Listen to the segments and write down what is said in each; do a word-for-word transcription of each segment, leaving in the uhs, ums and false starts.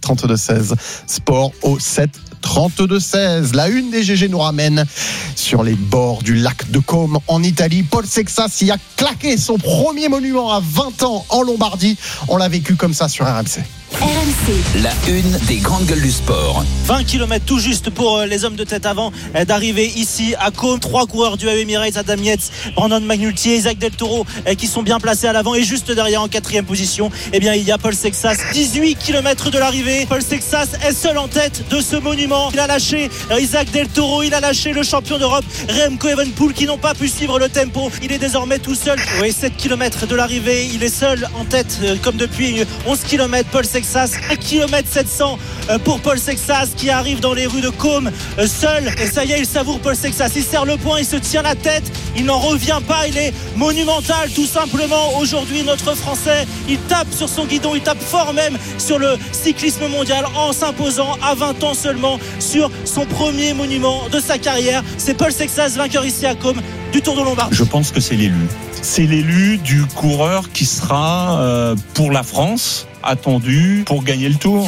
trente-deux seize. Sport au sept trente-deux seize. La une des G G nous ramène sur les bords du lac de Côme en Italie. Paul Sexas y a claqué son premier monument à vingt ans en Lombardie. On l'a vécu comme ça sur R M C. R M C. La une des grandes gueules du sport. vingt kilomètres tout juste pour les hommes de tête avant d'arriver ici à Côme. Trois coureurs du Emirates, Adam Yates, Brandon McNulty, Isaac Del Toro qui sont bien placés à l'avant, et juste derrière en quatrième position, eh bien, il y a Paul Sexas. dix-huit kilomètres de l'arrivée. Paul Sexas est seul en tête de ce monument. Il a lâché Isaac Del Toro, il a lâché le champion d'Europe Remco Evenepoel qui n'ont pas pu suivre le tempo. Il est désormais tout seul. Oui, sept kilomètres de l'arrivée. Il est seul en tête comme depuis onze kilomètres. Paul Sexas, un kilomètre sept cents pour Paul Sexas qui arrive dans les rues de Côme seul, et ça y est, il savoure Paul Sexas, il serre le poing, il se tient la tête, il n'en revient pas, il est monumental tout simplement aujourd'hui, notre Français. Il tape sur son guidon, il tape fort même sur le cyclisme mondial en s'imposant à vingt ans seulement sur son premier monument de sa carrière. C'est Paul Sexas, vainqueur ici à Côme du Tour de Lombardie. Je pense que c'est l'élu. C'est l'élu du coureur qui sera euh, pour la France attendu pour gagner le Tour.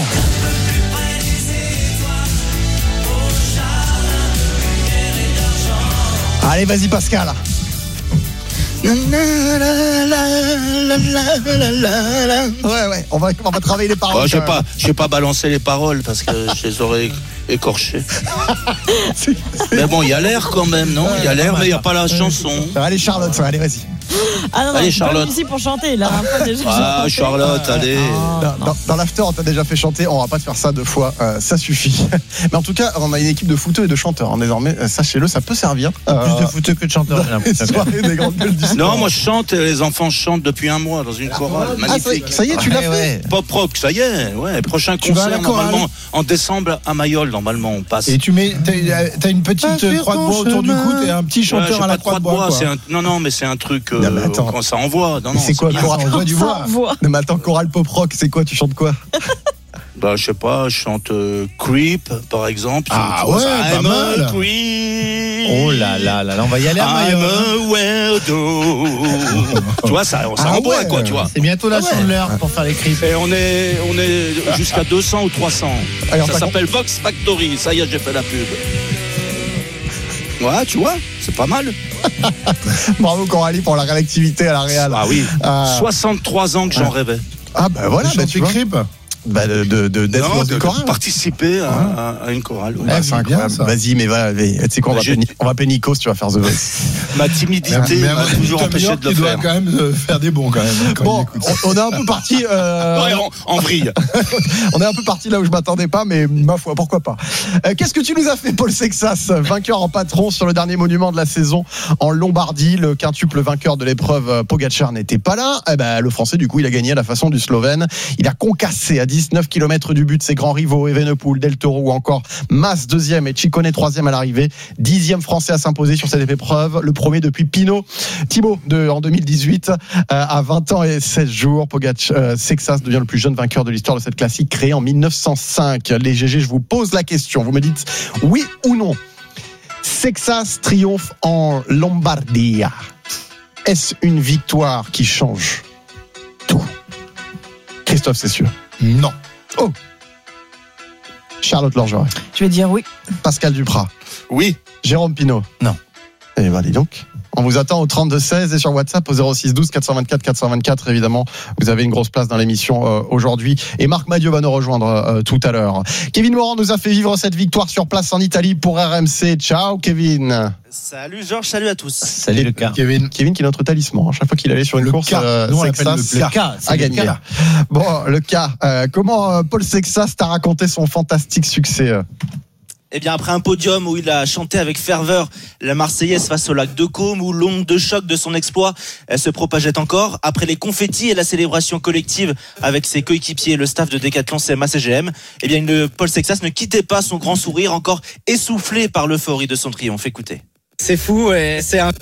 Allez, vas-y Pascal. Ouais, ouais, on va, on va travailler les paroles. Oh, je ne vais pas, je vais pas balancer les paroles parce que je les aurais écorchées. c'est, c'est... Mais bon, il y a l'air quand même, non ? Il ouais, y a l'air, mais il n'y a pas la chanson. Allez, Charlotte, allez, vas-y. Ah non, non, allez, je Charlotte. suis ici pour chanter, là. Un peu déjà ah, Charlotte, euh, allez. Dans, dans, dans l'after, on t'a déjà fait chanter. On va pas te faire ça deux fois. Euh, ça suffit. Mais en tout cas, on a une équipe de footeux et de chanteurs. Hein, désormais, sachez-le, ça peut servir. Euh, plus de footeux que de chanteurs. Des grandes gueules du sport. Non, moi je chante. Les enfants chantent depuis un mois dans une chorale. Ah, magnifique. Ça y est, tu l'as fait. Ouais. Pop rock, ça y est. Ouais. Prochain tu concert normalement en décembre à Mayol. Normalement, on passe. Et tu mets, t'as, t'as une petite ah, croix de bois autour du cou. T'es un petit chanteur ouais, à la croix de bois. C'est un, non, non, mais c'est un truc euh, non, quand ça envoie. Non, non, c'est quoi, choral, on voit du bois. Non, mais attends, chorale pop rock, c'est quoi? Tu chantes quoi? Bah, je sais pas, je chante euh, Creep, par exemple. Ah ouais, pas mal. Creep. Oh là là là, on va y aller à Mayol. I'm a weirdo. Tu vois, ça, ça ah envoie, ouais. quoi, tu vois. C'est bientôt la ah ouais. chandeleur pour faire les Creep. Et on est, on est jusqu'à deux cents ou trois cents. Alors, ça s'appelle con... Vox Factory. Ça y est, j'ai fait la pub. Ouais, tu vois, c'est pas mal. Bravo Coralie pour la réactivité à la Real. Ah oui, euh... soixante-trois ans que j'en rêvais. Ah bah voilà, bah, tu vois. Bah de, de, de, d'être non, dans de, une chorale. De participer à, à, à une chorale. Ouais. Ah, c'est incroyable. Bien, Vas-y, mais va, tu sais quoi, on va appeler on va appeler Nikos, tu vas faire The Voice. Ma timidité mais, mais m'a toujours empêché de le faire. Tu dois quand même faire des bons quand même. Quand bon, on, on est un peu parti. Euh... ouais, en, en vrille. On est un peu parti là où je m'attendais pas, mais ma foi, pourquoi pas. Euh, qu'est-ce que tu nous as fait, Paul Sexas, vainqueur en patron sur le dernier monument de la saison en Lombardie. Le quintuple vainqueur de l'épreuve Pogačar n'était pas là. Eh ben, le Français, du coup, il a gagné à la façon du Slovène. Il a concassé à dix-neuf kilomètres du but ses grands rivaux Evenepoel, Del Toro ou encore Mas deuxième et Ciccone troisième à l'arrivée. Dixième Français à s'imposer sur cette épreuve, le premier depuis Pinot. Thibaut de, en deux mille dix-huit, euh, à vingt ans et seize jours, Pogačar, euh, Sexas devient le plus jeune vainqueur de l'histoire de cette classique créée en mille neuf cent cinq. Les G G, je vous pose la question, vous me dites oui ou non. Sexas triomphe en Lombardia. Est-ce une victoire qui change tout? Christophe, c'est sûr. Non. Oh. Charlotte Lorgeret. Je vais dire oui. Pascal Duprat. Oui. Jérôme Pinault. Non. Eh ben, dis donc. On vous attend au trente-deux seize et sur WhatsApp au zéro six douze quatre cent vingt-quatre quatre cent vingt-quatre. Évidemment, vous avez une grosse place dans l'émission euh, aujourd'hui. Et Marc Madiot va nous rejoindre euh, tout à l'heure. Kevin Morand nous a fait vivre cette victoire sur place en Italie pour R M C. Ciao, Kevin. Salut Georges, salut à tous. Salut le cas. Kevin. Kevin qui est notre talisman. À chaque fois qu'il allait sur une le course, euh, Nous, on Sexas le, le cas, a gagné. Cas. Bon, le cas. Euh, comment euh, Paul Sexas t'a raconté son fantastique succès euh Eh bien, après un podium où il a chanté avec ferveur la Marseillaise face au lac de Côme, où l'onde de choc de son exploit se propageait encore, après les confettis et la célébration collective avec ses coéquipiers et le staff de Decathlon C M A C G M, eh bien, le Paul Sexas ne quittait pas son grand sourire, encore essoufflé par l'euphorie de son triomphe. Écoutez. C'est fou et c'est un...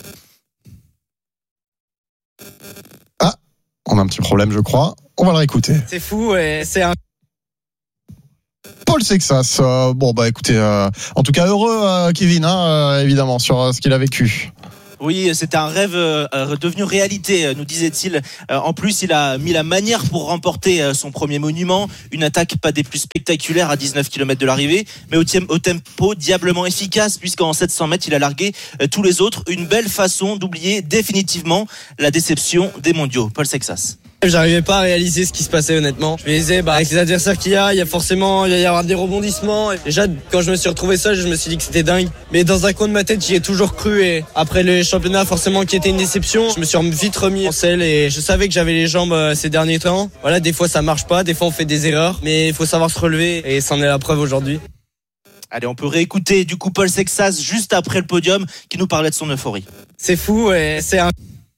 Ah, on a un petit problème, je crois. On va le réécouter. C'est fou et c'est un... Paul Sexas, euh, bon bah écoutez, euh, en tout cas heureux euh, Kevin, hein, euh, évidemment sur euh, ce qu'il a vécu. Oui, c'était un rêve euh, devenu réalité, nous disait-il. Euh, en plus, il a mis la manière pour remporter euh, son premier monument. Une attaque pas des plus spectaculaires à dix-neuf kilomètres de l'arrivée, mais au, tiem- au tempo diablement efficace, puisqu'en sept cents mètres, il a largué euh, tous les autres. Une belle façon d'oublier définitivement la déception des mondiaux. Paul Sexas. J'arrivais pas à réaliser ce qui se passait honnêtement. Je me disais, bah, avec les adversaires qu'il y a, il y a forcément, il va y avoir des rebondissements. Et déjà, quand je me suis retrouvé seul, je me suis dit que c'était dingue. Mais dans un coin de ma tête, j'y ai toujours cru. Et après le championnat, forcément, qui était une déception, je me suis vite remis en selle et je savais que j'avais les jambes euh, ces derniers temps. Voilà, des fois ça marche pas, des fois on fait des erreurs, mais il faut savoir se relever et c'en est la preuve aujourd'hui. Allez, on peut réécouter du coup Paul Sexas juste après le podium qui nous parlait de son euphorie. C'est fou et c'est un...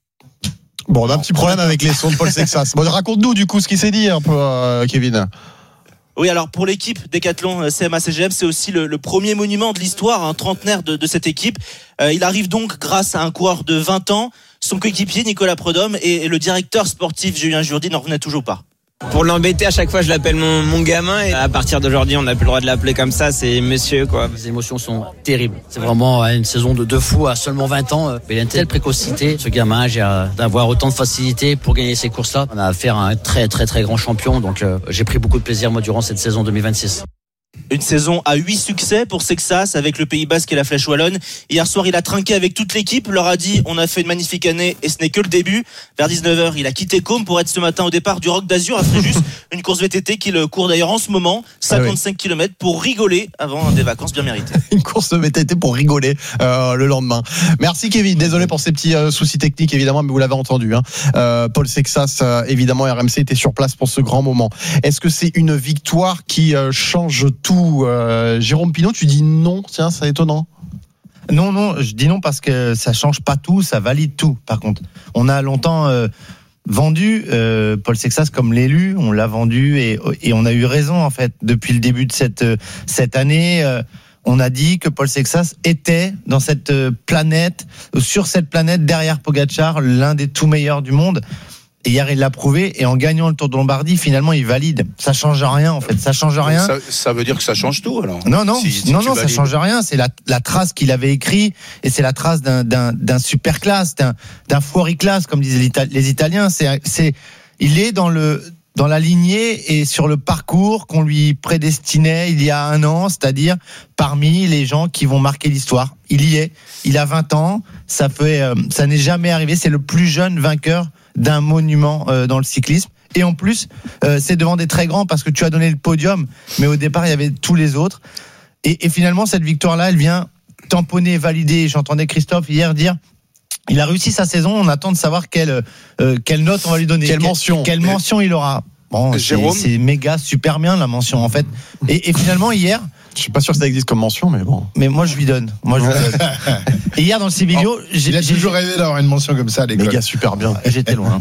Bon, on a un petit problème avec les sons de Paul Sexas. Bon, raconte-nous du coup ce qui s'est dit un peu, euh, Kevin. Oui, alors pour l'équipe Décathlon C M A C G M, c'est aussi le, le premier monument de l'histoire, un trentenaire de, de cette équipe. Euh, il arrive donc grâce à un coureur de vingt ans, son coéquipier Nicolas Prudhomme et, et le directeur sportif Julien Jourdi n'en revenait toujours pas. Pour l'embêter, à chaque fois, je l'appelle mon, mon gamin. Et à partir d'aujourd'hui, on n'a plus le droit de l'appeler comme ça. C'est monsieur, quoi. Les émotions sont terribles. C'est vraiment une saison de deux fous à seulement vingt ans. Il a une telle précocité. Ce gamin, j'ai d'avoir autant de facilité pour gagner ces courses-là. On a affaire à un très, très, très grand champion. Donc, euh, j'ai pris beaucoup de plaisir, moi, durant cette saison deux mille vingt-six. Une saison à huit succès pour Sexas avec le Pays Basque et la Flèche Wallonne. Hier soir, il a trinqué avec toute l'équipe, leur a dit on a fait une magnifique année et ce n'est que le début. Vers dix-neuf heures, il a quitté Côme pour être ce matin au départ du Roc d'Azur à Fréjus, une course V T T qu'il court d'ailleurs en ce moment, cinquante-cinq ah oui. kilomètres pour rigoler avant des vacances bien méritées. Une course V T T pour rigoler euh, le lendemain. Merci Kevin, désolé pour ces petits euh, soucis techniques évidemment, mais vous l'avez entendu. Hein. Euh, Paul Sexas, euh, évidemment, R M C était sur place pour ce grand moment. Est-ce que c'est une victoire qui euh, change tout euh, Jérôme Pinot, tu dis non, tiens, c'est étonnant. Non, non, je dis non parce que ça change pas tout, ça valide tout. Par contre, on a longtemps euh, vendu euh, Paul Sexas comme l'élu, on l'a vendu et, et on a eu raison en fait depuis le début de cette cette année. Euh, on a dit que Paul Sexas était dans cette planète, sur cette planète derrière Pogačar, l'un des tout meilleurs du monde. Et hier, il l'a prouvé. Et en gagnant le Tour de Lombardie, finalement, il valide. Ça change rien, en fait. Ça change rien. Ça, ça veut dire que ça change tout, alors. Non, non, si, si non, non, ça change rien. C'est la, la trace qu'il avait écrit, et c'est la trace d'un, d'un, d'un super classe, d'un, d'un fuoriclasse, comme disaient les Italiens. C'est, c'est, il est dans le, dans la lignée et sur le parcours qu'on lui prédestinait il y a un an, c'est-à-dire parmi les gens qui vont marquer l'histoire. Il y est. Il a vingt ans. Ça fait, euh, ça n'est jamais arrivé. C'est le plus jeune vainqueur d'un monument euh, dans le cyclisme. Et en plus, euh, c'est devant des très grands parce que tu as donné le podium, mais au départ, il y avait tous les autres. Et, et finalement, cette victoire-là, elle vient tamponner, valider. J'entendais Christophe hier dire il a réussi sa saison, on attend de savoir quelle, euh, quelle note on va lui donner. Quelle mention. Quelle, quelle mention il aura. Bon, Jérôme. c'est, c'est méga, super bien la mention en fait. Et, et finalement, hier... Je suis pas sûr que ça existe comme mention, mais bon. Mais moi, je lui donne. Moi, je lui donne. Et hier, dans le Civilio, oh, j'ai, j'ai toujours rêvé d'avoir une mention comme ça à l'école. Les gars, super bien. J'étais loin.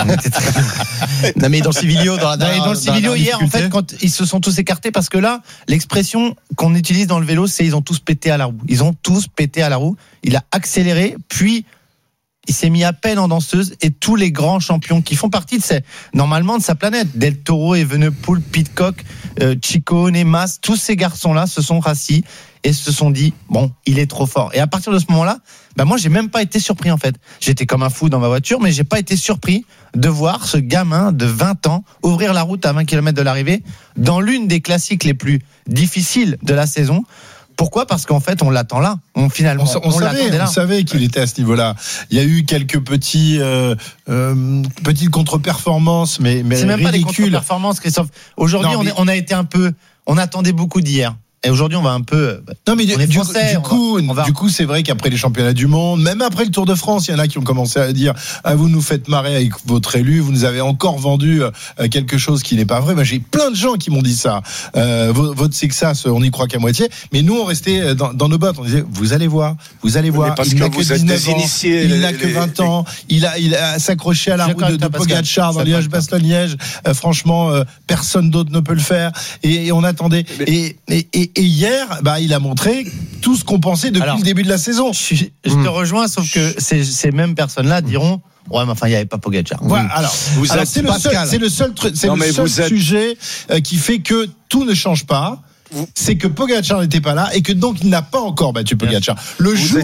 Non, mais dans le Civilio, dans la dans, dans le Civilio hier, en fait, quand ils se sont tous écartés, parce que là, l'expression qu'on utilise dans le vélo, c'est ils ont tous pété à la roue. Ils ont tous pété à la roue. Il a accéléré, puis il s'est mis à peine en danseuse et tous les grands champions qui font partie de ces, normalement de sa planète, Del Toro, Evenepoel, Pidcock, euh, Ciccone, Mas, tous ces garçons-là se sont rassis et se sont dit bon, il est trop fort. Et à partir de ce moment-là, bah moi j'ai même pas été surpris en fait. J'étais comme un fou dans ma voiture, mais j'ai pas été surpris de voir ce gamin de vingt ans ouvrir la route à vingt kilomètres de l'arrivée dans l'une des classiques les plus difficiles de la saison. Pourquoi ? Parce qu'en fait, on l'attend là. On finalement, on, on, on savait, là. on savait qu'il était à ce niveau-là. Il y a eu quelques petits, euh, euh, petites contre-performances, mais, mais c'est même ridicules. Pas des contre-performances, Christophe. Aujourd'hui, non, on, mais... est, on a été un peu, on attendait beaucoup d'hier. Et aujourd'hui, on va un peu. Non, mais on est du, français, du coup, on va... du coup, c'est vrai qu'après les championnats du monde, même après le Tour de France, il y en a qui ont commencé à dire ah, vous nous faites marrer avec votre élu, vous nous avez encore vendu euh, quelque chose qui n'est pas vrai. Ben, j'ai plein de gens qui m'ont dit ça. Euh, votre Sexas, on n'y croit qu'à moitié. Mais nous, on restait dans, dans nos bottes. On disait vous allez voir, vous allez voir. Parce il que n'a vous que êtes dix-neuf des ans, initiés. il n'a que vingt ans. Il a, il a s'accroché à la roue de, de Pogačar dans Liège-Bastogne-Liège. Euh, franchement, euh, personne d'autre ne peut le faire. Et, et on attendait. Mais... Et, et, et, et hier, bah, il a montré tout ce qu'on pensait depuis Alors, le début de la saison. Je, je te rejoins, sauf que ces, ces mêmes personnes-là diront ouais, mais enfin, il n'y avait pas Pogačar. Voilà, alors, vous alors c'est, le seul, c'est le seul, c'est non, le seul êtes... sujet euh, qui fait que tout ne change pas. Vous... C'est que Pogačar n'était pas là et que donc il n'a pas encore battu Pogačar. Le vous jour. Êtes...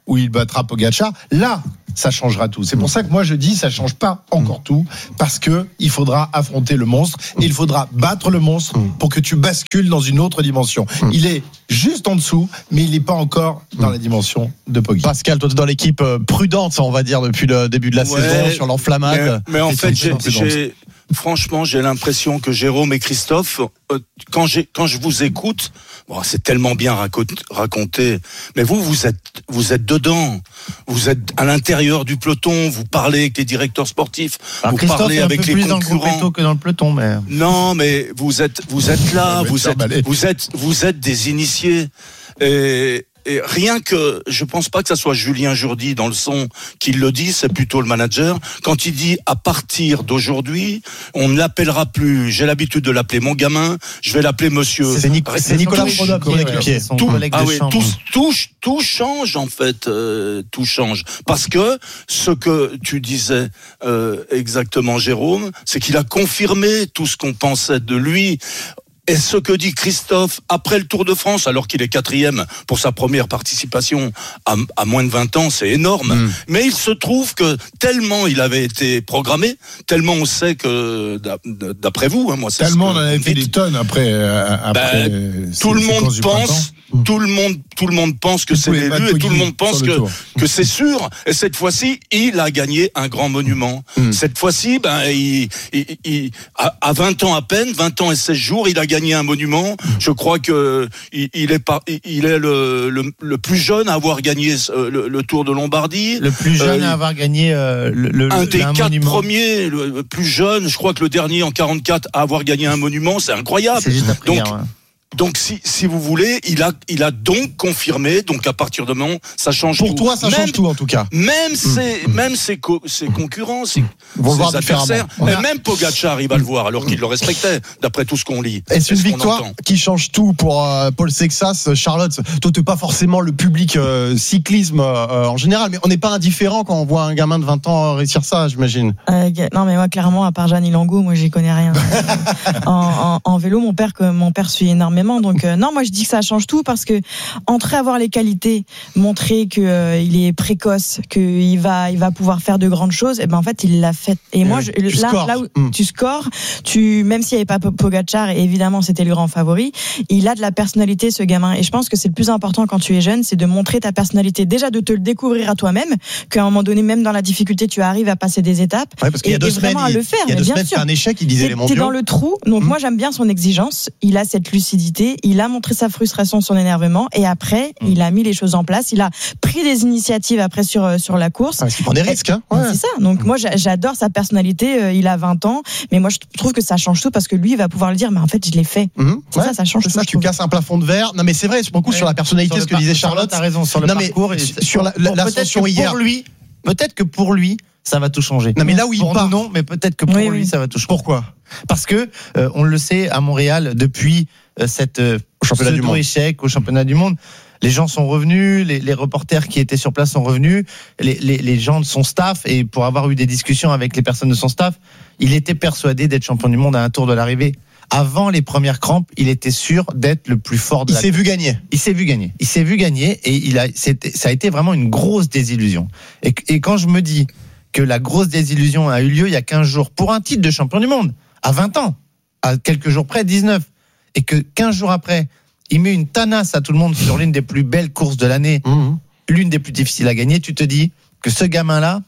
où il battra Pogačar, là, ça changera tout. C'est pour ça que moi je dis ça change pas encore tout, parce que il faudra affronter le monstre et il faudra battre le monstre pour que tu bascules dans une autre dimension. Il est juste en dessous, mais il n'est pas encore dans la dimension de Poggi. Pascal, toi tu es dans l'équipe prudente, on va dire, depuis le début de la ouais, saison sur l'enflammade. Mais, mais en fait, j'ai, j'ai, franchement, j'ai l'impression que Jérôme et Christophe, euh, quand, j'ai, quand je vous écoute, bon, c'est tellement bien raconté, mais vous, vous êtes, vous êtes dedans, vous êtes à l'intérieur du peloton, vous parlez avec les directeurs sportifs, Alors, vous Christophe parlez est un avec peu les plus concurrents. Dans le groupe que dans le peloton, mais non, mais vous êtes, vous êtes là, vous êtes, vous êtes, vous êtes des initiés. Et, et rien que, je pense pas que ça soit Julien Jourdi dans le son qui le dit, c'est plutôt le manager. Quand il dit à partir d'aujourd'hui, on ne l'appellera plus. J'ai l'habitude de l'appeler mon gamin. Je vais l'appeler Monsieur. C'est, Nic- c'est Nicolas Prodhomme, son équipier. Tout, ah oui, tout, tout, tout, tout change en fait. Euh, tout change parce que ce que tu disais euh, exactement, Jérôme, c'est qu'il a confirmé tout ce qu'on pensait de lui. Et ce que dit Christophe après le Tour de France, alors qu'il est quatrième pour sa première participation à, à moins de vingt ans, c'est énorme. Mmh. Mais il se trouve que tellement il avait été programmé, tellement on sait que, d'après vous, hein, moi, c'est tellement ce que on en avait fait des tonnes après. Euh, après ben, tout le monde pense. Tout le monde, tout le monde pense que c'est l'élu et tout le monde pense que, que c'est sûr. Et cette fois-ci, il a gagné un grand monument. Mmh. Cette fois-ci, ben, il, il, il, à vingt ans à peine, vingt ans et seize jours, il a gagné un monument. Mmh. Je crois que il, il est pas, il est le, le, le plus jeune à avoir gagné le, le Tour de Lombardie. Le plus jeune euh, à avoir gagné euh, le, le, un des un quatre monument. premiers, le plus jeune. Je crois que le dernier en quarante-quatre à avoir gagné un monument, c'est incroyable. C'est juste après, donc. Hein. Donc si si vous voulez, il a il a donc confirmé. Donc à partir de maintenant, ça change Pour tout. Pour toi, ça même, change tout en tout cas. Même ses mmh. même ses, co- ses concurrents, ses, ses adversaires, et a... même Pogačar, il va le voir alors qu'il le respectait, d'après tout ce qu'on lit. Et c'est une victoire qui change tout pour euh, Paul Sexas. Charlotte, toi t'es pas forcément le public euh, cyclisme euh, en général, mais on n'est pas indifférent quand on voit un gamin de vingt ans réussir ça, j'imagine. Euh, non mais moi clairement, à part Jeanne Lango, moi j'y connais rien. en, en, en vélo, mon père que mon père suit énormément, donc euh, non. Moi, je dis que ça change tout parce que entrer avoir les qualités, montrer que euh, il est précoce, qu'il va, il va pouvoir faire de grandes choses. Et ben en fait, il l'a fait. Et moi, je, là, là où mmh. tu scores, tu même s'il n'y avait pas Pogačar, et évidemment c'était le grand favori, il a de la personnalité, ce gamin. Et je pense que c'est le plus important quand tu es jeune, c'est de montrer ta personnalité, déjà de te le découvrir à toi-même, qu'à un moment donné, même dans la difficulté, tu arrives à passer des étapes. Ouais, parce qu'il et, y a deux et semaines, vraiment à le faire. Il y a deux bien semaines, sûr. c'est un échec. Il disait t'es, les mondiaux. T'es dans le trou. Donc mmh. moi, j'aime bien son exigence. Il a cette lucidité. Il a montré sa frustration, son énervement, et après mmh. il a mis les choses en place, il a pris des initiatives après sur, sur la course. Ah, il prend des risques, hein. Ouais. C'est ça, donc mmh. moi j'adore sa personnalité, il a vingt ans, mais moi je trouve que ça change tout parce que lui il va pouvoir le dire, mais en fait je l'ai fait. Mmh. C'est ouais, ça, ça change c'est tout. Ça, tu casses un plafond de verre. Non mais c'est vrai, c'est beaucoup ouais. sur la personnalité, sur ce que par- disait Charlotte. T'as raison, sur le non, parcours mais et sur la, bon, l'ascension peut-être que hier. Pour lui, peut-être que pour lui, ça va tout changer. Non mais là où il pour part, nous, non, mais peut-être que pour oui, lui, oui. ça va tout changer. Pourquoi ? Parce que euh, on le sait à Montréal depuis euh, cette euh, championnat du monde. échec au championnat du monde. Les gens sont revenus, les, les reporters qui étaient sur place sont revenus, les, les, les gens de son staff, et pour avoir eu des discussions avec les personnes de son staff, il était persuadé d'être champion du monde à un tour de l'arrivée. Avant les premières crampes, il était sûr d'être le plus fort de il la s'est vu gagner. Il s'est vu gagner. Il s'est vu gagner et il a, c'était, ça a été vraiment une grosse désillusion. Et, et quand je me dis que la grosse désillusion a eu lieu il y a quinze jours pour un titre de champion du monde, à vingt ans, à quelques jours près, dix-neuf, et que quinze jours après, il met une tanasse à tout le monde sur l'une des plus belles courses de l'année, mmh. l'une des plus difficiles à gagner, tu te dis que ce gamin-là,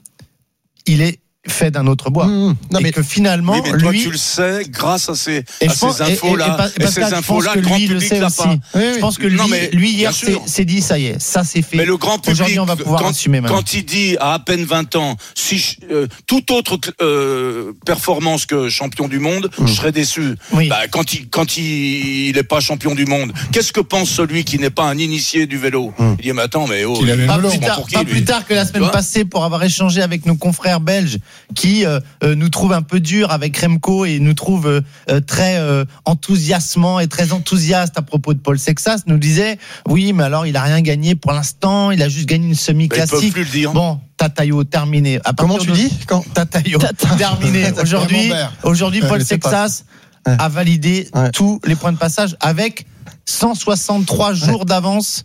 il est fait d'un autre bois. Mmh. Non, et mais que finalement, oui, mais toi, lui, tu le sais, grâce à ces, et à ces pense, infos-là, et, et, et, et ces infos-là, le grand public le sait aussi. Oui, oui. Je pense que lui, non, mais, lui hier, s'est, s'est dit, ça y est, ça c'est fait. Mais le grand public, aujourd'hui, on va pouvoir quand, assumer maintenant. Quand il dit à à peine vingt ans, si je, euh, toute autre euh, performance que champion du monde, mmh. je serais déçu. Oui. Bah, quand il quand il, il est pas champion du monde, qu'est-ce que pense celui qui n'est pas un initié du vélo ? mmh. Il dit mais attends, mais oh, il pas, plus tard, qui, pas plus tard que la semaine passée, pour avoir échangé avec nos confrères belges qui euh, Euh, nous trouve un peu dur avec Remco et nous trouve euh, très euh, enthousiasmant et très enthousiaste à propos de Paul Sexas, nous disait oui mais alors il a rien gagné pour l'instant, il a juste gagné une semi-classique. Plus le dire. Bon, Tatayo terminé. À Comment tu de... dis quand Tatayo terminé. Aujourd'hui, aujourd'hui Paul Sexas ouais. a validé ouais. tous les points de passage avec cent soixante-trois jours d'avance. Mmh.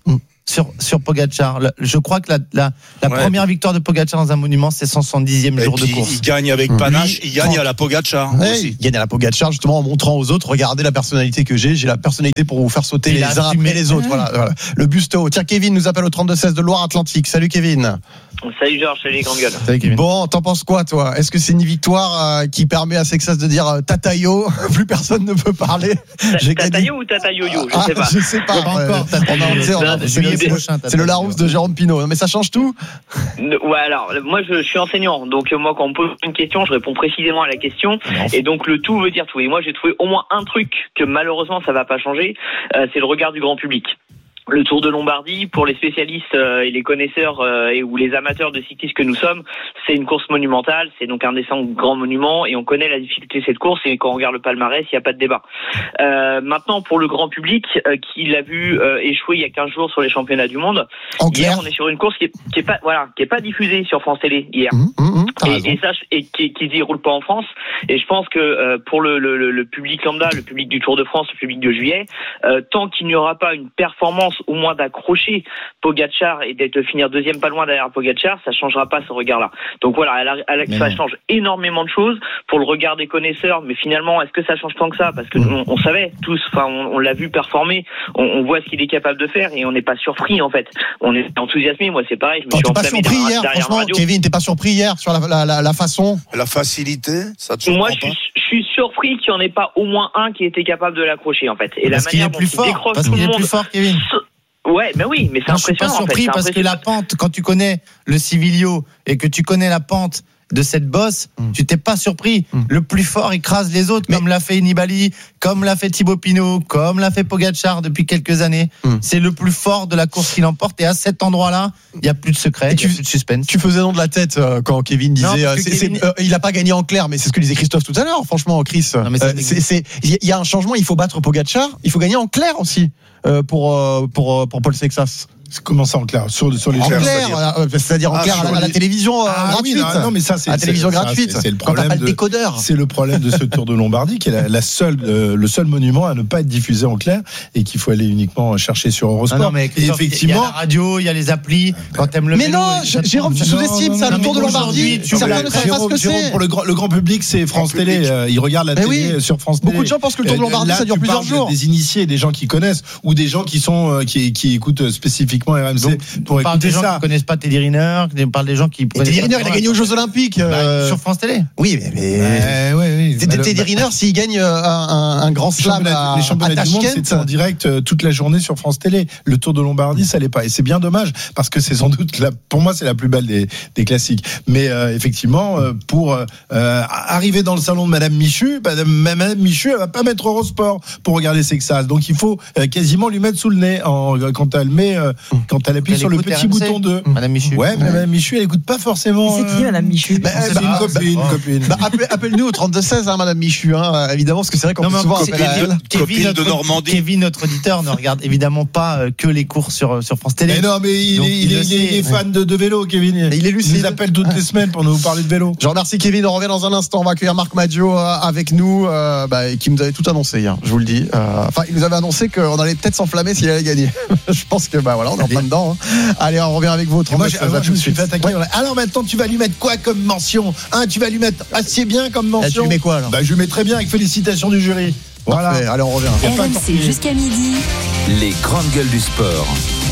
sur, sur Pogacar. Le- Je crois que la, la, la Ouais. première victoire de Pogacar dans un monument, c'est son cent dixième Et jour de puis, course. il gagne avec Mmh. panache, Lui, il gagne trente. à la Pogacar Ouais, aussi. il gagne à la Pogacar justement en montrant aux autres, regardez la personnalité que j'ai, j'ai la personnalité pour vous faire sauter Il les a uns assumé. après les autres. Voilà, voilà. Le buste haut. Tiens, Kevin nous appelle au trente-deux seize de Loire-Atlantique. Salut Kevin. Salut Georges, salut les grandes gueules. Salut, Kevin. Bon, t'en penses quoi toi? Est-ce que c'est une victoire euh, qui permet à Sexas de dire euh, Tatayo, plus personne ne peut parler? J'ai gagné. Tatayo ou Tatayoyo, je Ah, sais pas. je sais pas. Pas ouais. encore, t'as On a- on sait, on a- Ça, c'est le- juillet c'est le- prochain, t'as c'est le pas Larousse de Jérôme Pinault. Non, mais ça change tout. Ouais, alors, moi je, je suis enseignant, donc euh, moi quand on me pose une question, je réponds précisément à la question, et donc le tout veut dire tout. Et moi j'ai trouvé au moins un truc que malheureusement ça va pas changer, euh, c'est le regard du grand public. Le Tour de Lombardie, pour les spécialistes euh, et les connaisseurs euh, et ou les amateurs de cyclisme que nous sommes, c'est une course monumentale, c'est donc un des cinq grands monuments et on connaît la difficulté de cette course et quand on regarde le palmarès, il n'y a pas de débat. Euh, maintenant, pour le grand public euh, qui l'a vu euh, échouer il y a quinze jours sur les championnats du monde, En hier clair. on est sur une course qui est, qui est pas voilà, qui est pas diffusée sur France Télé hier. Hum, hum, hum, t'as raison. Et, et ça, je- et qui, qui se déroule pas en France. Et je pense que euh, pour le, le, le- le public lambda, le public du Tour de France, le public de juillet, euh, tant qu'il n'y aura pas une performance au moins d'accrocher Pogacar et d'être finir deuxième pas loin derrière Pogacar, ça changera pas ce regard-là. Donc voilà, elle a- elle a- Mais ça non. change énormément de choses pour le regard des connaisseurs. Mais finalement, est-ce que ça change tant que ça? Parce que nous, on, on savait tous, enfin, on, on l'a vu performer, on, on voit ce qu'il est capable de faire et on n'est pas surpris en fait. On est enthousiasmé. Moi, c'est pareil. Je me T'es suis pas enflammé surpris derrière, hier, derrière la franchement, radio. Kevin, t'es pas surpris hier sur la, la, la, la façon? La facilité, ça te surprend Moi, je pas suis, je suis surpris qu'il n'y en ait pas au moins un qui était capable de l'accrocher, en fait. Et Parce la qu'il manière est dont plus il fort. décroche Parce tout qu'il le est monde. plus fort, Kevin. Ouais, mais oui, mais c'est Moi, je suis pas impressionnant. surpris en fait. parce C'est que la impressionnant. pente, quand tu connais le Civilio et que tu connais la pente de cette bosse, Mm. tu t'es pas surpris. Mm. Le plus fort écrase les autres, Mais- comme l'a fait Nibali, comme l'a fait Thibaut Pinot, comme l'a fait Pogacar depuis quelques années. Mm. C'est le plus fort de la course qui l'emporte. Et à cet endroit-là, il n'y a plus de secret, Et il tu- n'y a plus de suspense. Tu faisais nom de la tête euh, quand Kevin disait Non, parce euh, que c'est- Kevin- c'est- euh, il a pas gagné en clair, mais c'est ce que disait Christophe tout à l'heure. Franchement, Chris, Non, mais ça euh, c'est- c'est- il y a un changement. Il faut battre Pogacar. Il faut gagner en clair aussi euh, pour euh, pour euh, pour Paul Sexas. Comment ça en clair sur, sur les En chaînes, clair, c'est-à-dire euh, c'est-à-dire en Ah, clair à sur la, à la les- télévision euh, Ah oui, gratuite. non, non, mais ça, c'est à la télévision c'est- ça, gratuite. c'est- c'est le Quand t'as problème pas le de- décodeur. C'est le problème de ce Tour de Lombardie, qui est la, la seule, euh, le seul monument à ne pas être diffusé en clair et qu'il faut aller uniquement chercher sur Eurosport. Ah non, mais et Christophe, effectivement, il y a la radio, il y a les applis. Quand t'aimes le Mais vélo, non, et- J- Jérôme, tu Non, sous-estimes non, ça. non, Le Tour de mais Lombardie, aujourd'hui, tu certains l'as- ne savent pas ce Jérôme, que Jérôme, c'est. pour le grand, le grand public, c'est France Grand Télé. public. euh, ils regardent la Mais télé oui. sur France Télé. Beaucoup de gens pensent que le Tour de Euh, Lombardie, là, ça dure tu plusieurs parles jours. Des initiés, des gens qui connaissent, ou des gens qui sont euh, qui, qui écoutent spécifiquement R M C Donc, pour on parle écouter des gens ça. qui connaissent pas Teddy Riner, on parle des gens qui Et connaissent Teddy pas Riner, il a gagné aux Jeux Olympiques. Bah, euh, sur France Télé. Oui, mais, mais Ouais, ouais, oui. Teddy Bah, Teddy le- Riner, s'il gagne euh, un, un grand Les slam championnats, à, les à championnats du monde, Tashkent, c'est en direct euh, toute la journée sur France Télé. Le Tour de Lombardie, ça l'est pas. Et c'est bien dommage parce que c'est sans doute, la, pour moi, c'est la plus belle des, des classiques. Mais euh, effectivement, euh, pour euh, arriver dans le salon de Madame Michu, Madame, Madame Michu, elle va pas mettre Eurosport pour regarder Sexas. Donc il faut euh, quasiment lui mettre sous le nez en, quand elle met, euh, quand elle appuie Elle sur le écoute petit R M C. bouton deux. Madame Michu. Ouais, mais Madame Michu, elle écoute pas forcément. C'est qui, euh, Madame Michu? Bah, C'est bah, une bah, copine, une copine. Bah, appelle- appelle-nous au trente-deux seize, hein, Madame Michu, hein, évidemment, parce que c'est vrai qu'on Non, peut mais souvent c'est- appeler à elle. Copine notre, de Normandie. Kevin, notre auditeur, ne regarde évidemment pas euh, que les courses sur, sur France Télé. Mais non, mais il, Donc, est, il il, le est, il est- il est sait. fan de, de vélo, Kevin. Et il est lucide. Il nous appelle toutes les semaines pour nous parler de vélo. Je remercie Kevin, on revient dans un instant. On va accueillir Marc Maggio euh, avec nous, euh, bah, et qui nous avait tout annoncé hier, je vous le dis. Euh, Enfin, il nous avait annoncé qu'on allait peut-être s'enflammer s'il allait gagner. Je pense que, bah voilà, on est en plein dedans. hein. Allez, on revient avec vous au Et moi, trente-deux j'ai- seize. moi, à je tout me de suis suite. fait attaquer. Ouais. Alors maintenant, tu vas lui mettre quoi comme mention, hein? Tu vas lui mettre assez bien comme Là, tu mention. lui mets quoi alors? Bah, je lui mets très bien avec félicitations du jury. Voilà. Parfait. Allez, on revient. Y a pas R M de C tortiller. jusqu'à midi. Les grandes gueules du sport.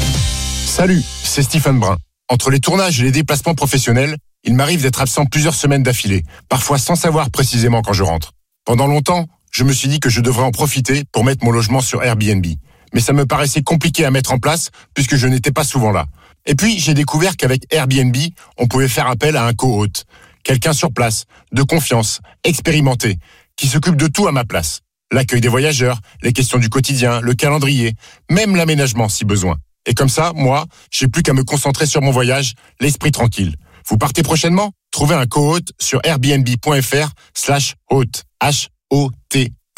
Salut, c'est Stephen Brun. Entre les tournages et les déplacements professionnels, il m'arrive d'être absent plusieurs semaines d'affilée, parfois sans savoir précisément quand je rentre. Pendant longtemps, je me suis dit que je devrais en profiter pour mettre mon logement sur Airbnb. Mais ça me paraissait compliqué à mettre en place puisque je n'étais pas souvent là. Et puis, j'ai découvert qu'avec Airbnb, on pouvait faire appel à un co-hôte. Quelqu'un sur place, de confiance, expérimenté, qui s'occupe de tout à ma place. L'accueil des voyageurs, les questions du quotidien, le calendrier, même l'aménagement si besoin. Et comme ça, moi, j'ai plus qu'à me concentrer sur mon voyage, l'esprit tranquille. Vous partez prochainement? Trouvez un co-hôte sur airbnb.fr slash hôte. H O T E.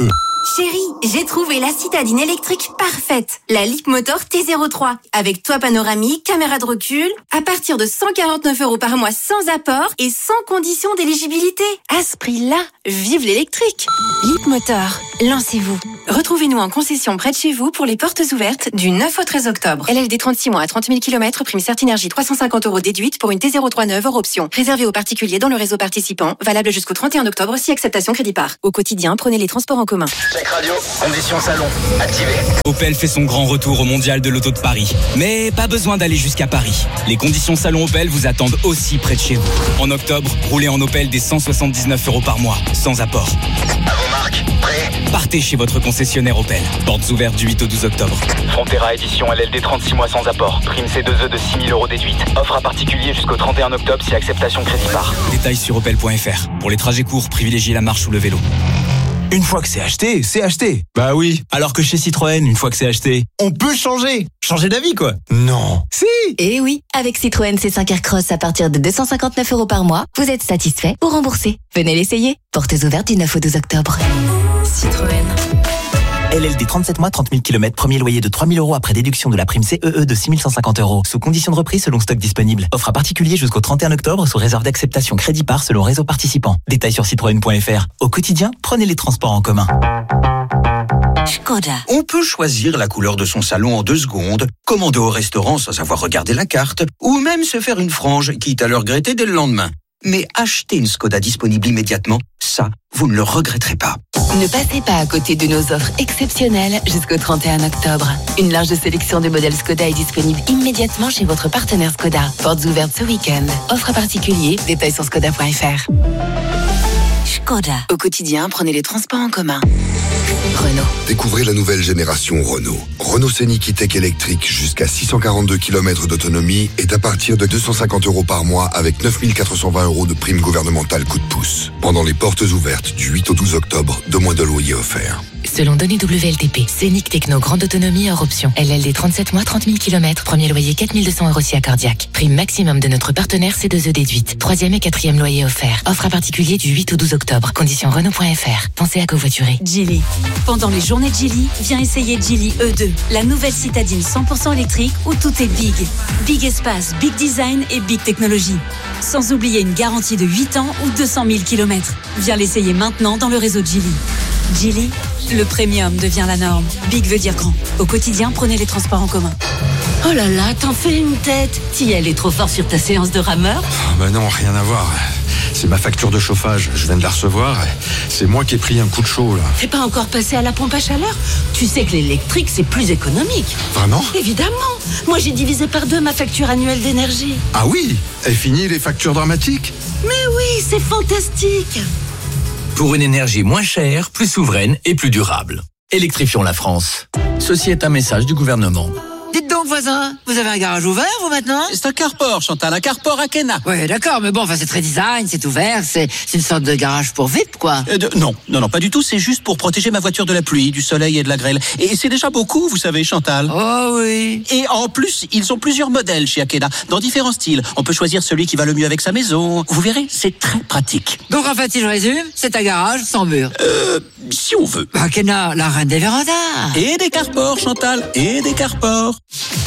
Chérie, j'ai trouvé la citadine électrique parfaite. La Leapmotor T zéro trois. Avec toit panoramique, caméra de recul. À partir de cent quarante-neuf euros par mois sans apport et sans condition d'éligibilité. À ce prix-là, vive l'électrique. Leapmotor, lancez-vous. Retrouvez-nous en concession près de chez vous pour les portes ouvertes du neuf au treize octobre. L L D trente-six mois à trente mille kilomètres, prime Certinergie trois cent cinquante euros déduite pour une T zéro trois neuve hors option. Réservé aux particuliers dans le réseau participant. Valable jusqu'au trente et un octobre si acceptation crédit par. Au quotidien, prenez les transports en commun. Check radio, conditions salon, activé. Opel fait son grand retour au Mondial de l'Auto de Paris. Mais pas besoin d'aller jusqu'à Paris. Les conditions salon Opel vous attendent aussi près de chez vous. En octobre, roulez en Opel des cent soixante-dix-neuf euros par mois, sans apport. À vos marques, prêt ? Partez chez votre concessionnaire Opel. Portes ouvertes du huit au douze octobre. Frontera édition L L D trente-six mois sans apport. Prime C deux E de six mille euros déduite. Offre à particulier jusqu'au trente et un octobre si acceptation crédit par. Détails sur opel point f r. Pour les trajets courts, privilégiez la marche ou le vélo. Une fois que c'est acheté, c'est acheté. Bah oui. Alors que chez Citroën, une fois que c'est acheté, on peut changer. Changer d'avis, quoi. Non. Si. Eh oui. Avec Citroën C cinq Aircross à partir de deux cent cinquante-neuf euros par mois, vous êtes satisfait ou remboursé. Venez l'essayer. Portes ouvertes du neuf au douze octobre. Citroën. L L D trente-sept mois, trente mille kilomètres, premier loyer de trois mille euros après déduction de la prime C E E de six mille cent cinquante euros. Sous condition de reprise selon stock disponible. Offre à particulier jusqu'au trente et un octobre sous réserve d'acceptation crédit par selon réseau participant. Détails sur citroën point f r. Au quotidien, prenez les transports en commun. Škoda. On peut choisir la couleur de son salon en deux secondes, commander au restaurant sans avoir regardé la carte, ou même se faire une frange, quitte à le regretter dès le lendemain. Mais acheter une Škoda disponible immédiatement, ça, vous ne le regretterez pas. Ne passez pas à côté de nos offres exceptionnelles jusqu'au trente et un octobre. Une large sélection de modèles Škoda est disponible immédiatement chez votre partenaire Škoda. Portes ouvertes ce week-end. Offre à particulier, détails sur škoda point f r. Škoda. Au quotidien, prenez les transports en commun. Renault. Découvrez la nouvelle génération Renault. Renault Scénic E-Tech électrique jusqu'à six cent quarante-deux kilomètres d'autonomie est à partir de deux cent cinquante euros par mois avec neuf mille quatre cent vingt euros de prime gouvernementale coup de pouce. Pendant les portes ouvertes du huit au douze octobre, deux mois de loyer offert. Selon données W L T P, Scénic Techno grande autonomie hors option. L L D trente-sept mois, trente mille kilomètres, premier loyer quatre mille deux cents euros si accordiaque. Prime maximum de notre partenaire C deux E déduite. Troisième et quatrième loyer offert. Offre à particulier du huit au douze octobre. Conditions Renault point f r. Pensez à covoiturer. Geely. Pendant les journées de Geely, viens essayer Geely E deux, la nouvelle citadine cent pour cent électrique où tout est big. Big espace, big design et big technologie. Sans oublier une garantie de huit ans ou deux cent mille kilomètres. Viens l'essayer maintenant dans le réseau Geely. Geely, le premium devient la norme. Big veut dire grand. Au quotidien, prenez les transports en commun. Oh là là, t'en fais une tête. Tiel est trop fort sur ta séance de rameur. Oh bah non, rien à voir. C'est ma facture de chauffage, je viens de la recevoir. C'est moi qui ai pris un coup de chaud là. T'es pas encore passé à la pompe à chaleur? Tu sais que l'électrique c'est plus économique. Vraiment? Évidemment. Moi j'ai divisé par deux ma facture annuelle d'énergie. Ah oui? Et fini les factures dramatiques? Mais oui, c'est fantastique. Pour une énergie moins chère, plus souveraine et plus durable. Électrifions la France. Ceci est un message du gouvernement. Dites donc, voisin, vous avez un garage ouvert, vous, maintenant? C'est un carport, Chantal, un carport à Kena. Ouais, d'accord, mais bon, enfin, c'est très design, c'est ouvert, c'est, c'est une sorte de garage pour V I P, quoi. Euh, de, non, non, non, pas du tout, c'est juste pour protéger ma voiture de la pluie, du soleil et de la grêle. Et c'est déjà beaucoup, vous savez, Chantal. Oh oui. Et en plus, ils ont plusieurs modèles chez Akena, dans différents styles. On peut choisir celui qui va le mieux avec sa maison. Vous verrez, c'est très pratique. Donc, en fait, si je résume, c'est un garage sans mur. Euh, si on veut. Akena, la reine des vérandas. Et des carports, Chantal, et des carports.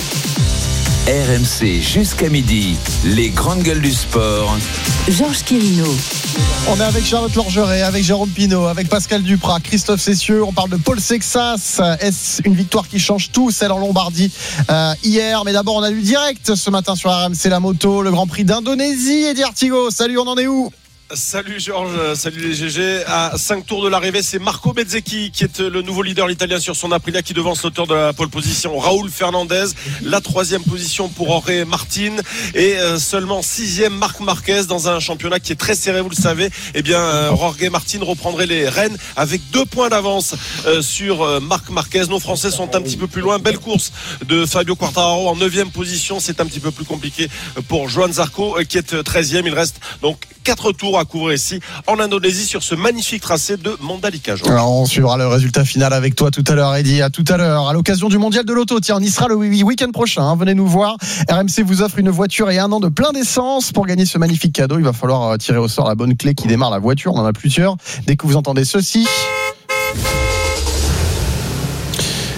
R M C jusqu'à midi, les grandes gueules du sport. Georges Quirino. On est avec Charlotte Lorgeret, avec Jérôme Pinault, avec Pascal Duprat, Christophe Cessieux. On parle de Paul Sexas. Est-ce une victoire qui change tout, celle en Lombardie euh, hier? Mais d'abord, on a lu direct ce matin sur R M C la moto, le Grand Prix d'Indonésie. Eddie Artigo, salut, on en est où? Salut Georges, salut les G G. À cinq tours de l'arrivée, c'est Marco Bezzecchi qui est le nouveau leader, l'italien sur son Aprilia, qui devance l'auteur de la pole position, Raoul Fernandez. La troisième position pour Jorge Martin et seulement sixième Marc Marquez dans un championnat qui est très serré, vous le savez. Eh bien, Jorge Martin reprendrait les rênes avec deux points d'avance sur Marc Marquez. Nos Français sont un petit peu plus loin. Belle course de Fabio Quartararo en neuvième position. C'est un petit peu plus compliqué pour Johan Zarco qui est treizième. Il reste donc quatre tours à couvrir ici en Indonésie sur ce magnifique tracé de Mandalika. Alors on suivra le résultat final avec toi tout à l'heure, Eddy. À tout à l'heure. À l'occasion du mondial de l'auto, tiens, on y sera le week-end prochain. Hein. Venez nous voir. R M C vous offre une voiture et un an de plein d'essence. Pour gagner ce magnifique cadeau, il va falloir tirer au sort la bonne clé qui démarre la voiture. On en a plusieurs. Dès que vous entendez ceci.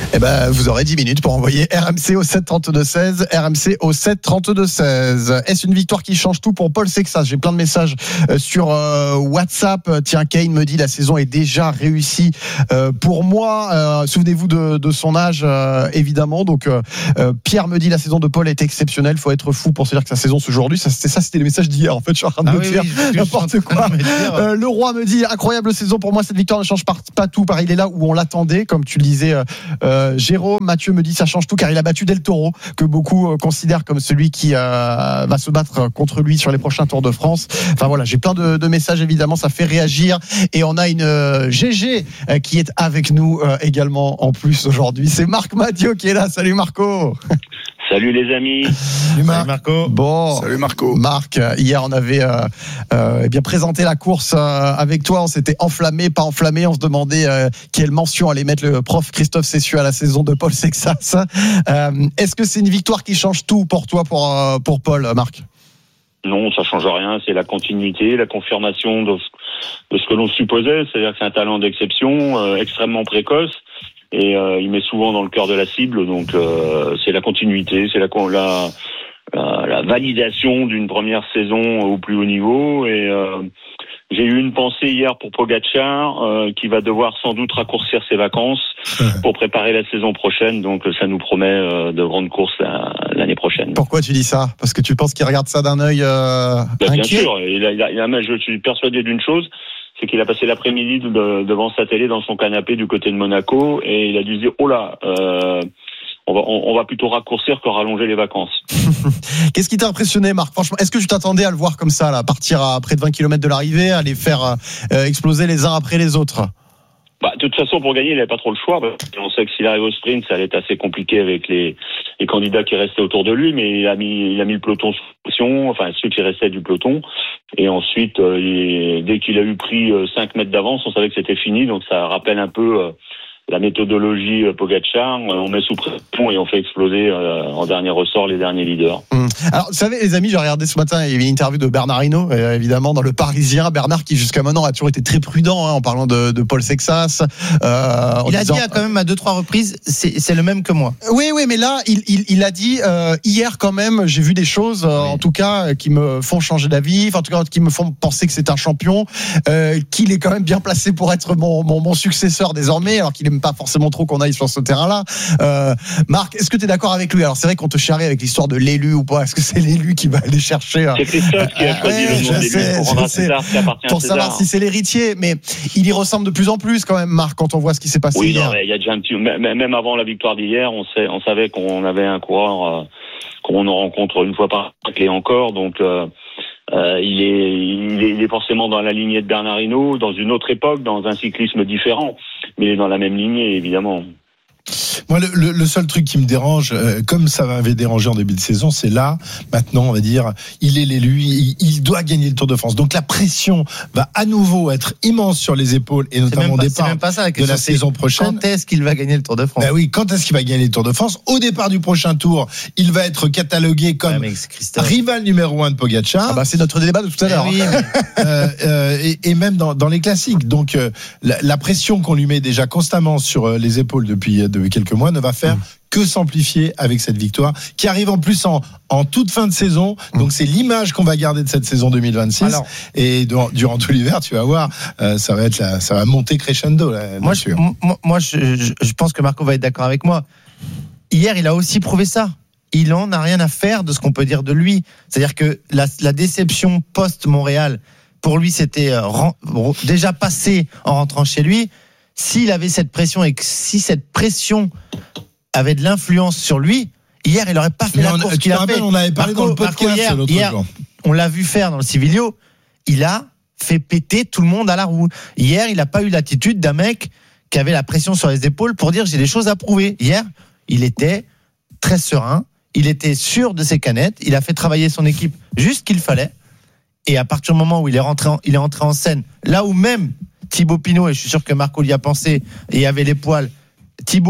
Eh ben, vous aurez dix minutes pour envoyer R M C au sept trente-deux seize, R M C au sept trente-deux seize. Est-ce une victoire qui change tout pour Paul Sexas? J'ai plein de messages sur euh, WhatsApp. Tiens, Kane me dit la saison est déjà réussie euh, pour moi. Euh, souvenez-vous de, de son âge, euh, évidemment. Donc, euh, Pierre me dit la saison de Paul est exceptionnelle. Faut être fou pour se dire que sa saison c'est aujourd'hui. Ça, c'était ça, c'était les messages d'hier. En fait, je suis en train de ah me oui, dire oui, n'importe quoi. Euh, le roi me dit incroyable saison pour moi. Cette victoire ne change pas, pas tout. Pareil, il est là où on l'attendait, comme tu le disais. Euh, euh, Jérôme, Mathieu me dit ça change tout car il a battu Del Toro, que beaucoup euh, considèrent comme celui qui euh, va se battre contre lui sur les prochains Tours de France. Enfin voilà, j'ai plein de, de messages évidemment, ça fait réagir et on a une euh, G G euh, qui est avec nous euh, également en plus aujourd'hui. C'est Marc Mathieu qui est là. Salut Marco. Salut les amis. Salut Marco. Bon. Salut Marco. Marc, hier on avait euh, euh, eh bien présenté la course euh, avec toi. On s'était enflammé, pas enflammé. On se demandait euh, quelle mention allait mettre le prof Christophe Cessieux à la saison de Paul Sexas. Euh, est-ce que c'est une victoire qui change tout pour toi, pour euh, pour Paul, Marc? Non, ça change rien. C'est la continuité, la confirmation de ce, de ce que l'on supposait. C'est-à-dire que c'est un talent d'exception, euh, extrêmement précoce. Et euh, il met souvent dans le cœur de la cible, donc euh, c'est la continuité, c'est la, la, la, la validation d'une première saison au plus haut niveau. Et euh, j'ai eu une pensée hier pour Pogačar, euh, qui va devoir sans doute raccourcir ses vacances pour préparer la saison prochaine. Donc ça nous promet euh, de grandes courses la, l'année prochaine. Pourquoi tu dis ça? Parce que tu penses qu'il regarde ça d'un œil euh, ben, inquiet? Bien sûr, il a, il a, il a, je suis persuadé d'une chose. C'est qu'il a passé l'après-midi de, devant sa télé dans son canapé du côté de Monaco et il a dû se dire oh là, euh, on va on, on va plutôt raccourcir que rallonger les vacances. Qu'est-ce qui t'a impressionné, Marc? Franchement, est-ce que tu t'attendais à le voir comme ça, là, partir à près de vingt kilomètres de l'arrivée, à les faire euh, exploser les uns après les autres? Bah, de toute façon, pour gagner, il n'avait pas trop le choix. On sait que s'il arrive au sprint, ça allait être assez compliqué avec les, les candidats qui restaient autour de lui, mais il a mis, il a mis le peloton sous pression, enfin, ceux qui restaient du peloton. Et ensuite, euh, il, dès qu'il a eu pris euh, cinq mètres d'avance, on savait que c'était fini. Donc, ça rappelle un peu euh, la méthodologie euh, Pogačar. On met sous pression et on fait exploser euh, en dernier ressort les derniers leaders. Mmh. Alors, vous savez, les amis, j'ai regardé ce matin, il y avait une interview de Bernard Hinault, euh, évidemment, dans Le Parisien. Bernard, qui jusqu'à maintenant a toujours été très prudent hein, en parlant de, de Paul Sexas. Euh, il a disant, dit quand même à deux, trois reprises, c'est, c'est le même que moi. Oui, oui, mais là, il, il, il a dit, euh, hier quand même, j'ai vu des choses, euh, oui. en tout cas, qui me font changer d'avis, enfin, en tout cas, qui me font penser que c'est un champion, euh, qu'il est quand même bien placé pour être mon, mon, mon successeur désormais, alors qu'il n'aime pas forcément trop qu'on aille sur ce terrain-là. Euh, Marc, est-ce que tu es d'accord avec lui? Alors, c'est vrai qu'on te charrie avec l'histoire de l'élu ou pas. Est-ce que c'est l'élu qui va aller chercher? C'est Christophe qui a choisi ouais, le nom d'élu pour rendre à César ce qui appartient à César. Pour savoir si c'est l'héritier, mais il y ressemble de plus en plus quand même, Marc, quand on voit ce qui s'est passé oui, hier. Oui, il y a déjà un petit, même avant la victoire d'hier, on sait, on savait qu'on avait un coureur euh, qu'on rencontre une fois par et encore, donc euh, euh, il est, il est, il est forcément dans la lignée de Bernard Hinault, dans une autre époque, dans un cyclisme différent, mais il est dans la même lignée évidemment. Moi, le, le, le seul truc qui me dérange, euh, comme ça m'avait dérangé en début de saison, c'est là, maintenant, on va dire, il est l'élu, il, il doit gagner le Tour de France. Donc la pression va à nouveau être immense sur les épaules, et notamment au départ même pas ça, la de la saison prochaine. Quand est-ce qu'il va gagner le Tour de France? Ben oui, quand est-ce qu'il va gagner le Tour de France? Au départ du prochain Tour, il va être catalogué comme ouais, rival numéro un de Pogačar. Ah bah c'est notre débat de tout à l'heure. Oui, euh, euh, et, et même dans, dans les classiques. Donc euh, la, la pression qu'on lui met déjà constamment sur les épaules depuis, depuis quelques mois ne va faire mmh. que s'amplifier avec cette victoire qui arrive en plus en, en toute fin de saison. Donc mmh. c'est l'image qu'on va garder de cette saison deux mille vingt-six. Alors, et durant, durant tout l'hiver, tu vas voir, euh, ça va être la, ça va monter crescendo. Là, moi, je, moi, moi je, je pense que Marco va être d'accord avec moi. Hier, il a aussi prouvé ça. Il en a rien à faire de ce qu'on peut dire de lui. C'est-à-dire que la, la déception post-Montréal, pour lui, c'était euh, ren, déjà passé en rentrant chez lui. S'il avait cette pression et que si cette pression avait de l'influence sur lui, hier, il n'aurait pas fait Mais la on, course tu qu'il a rappelles, fait. On avait parlé Marco, dans le podcast Marco, hier, l'autre hier, jour. On l'a vu faire dans le Civilio. Il a fait péter tout le monde à la roue. Hier, il n'a pas eu l'attitude d'un mec qui avait la pression sur les épaules pour dire j'ai des choses à prouver. Hier, il était très serein. Il était sûr de ses canettes. Il a fait travailler son équipe juste qu'il fallait. Et à partir du moment où il est rentré en, il est rentré en scène, là où même Thibaut Pinot, et je suis sûr que Marco y a pensé, et il avait les poils, Thibaut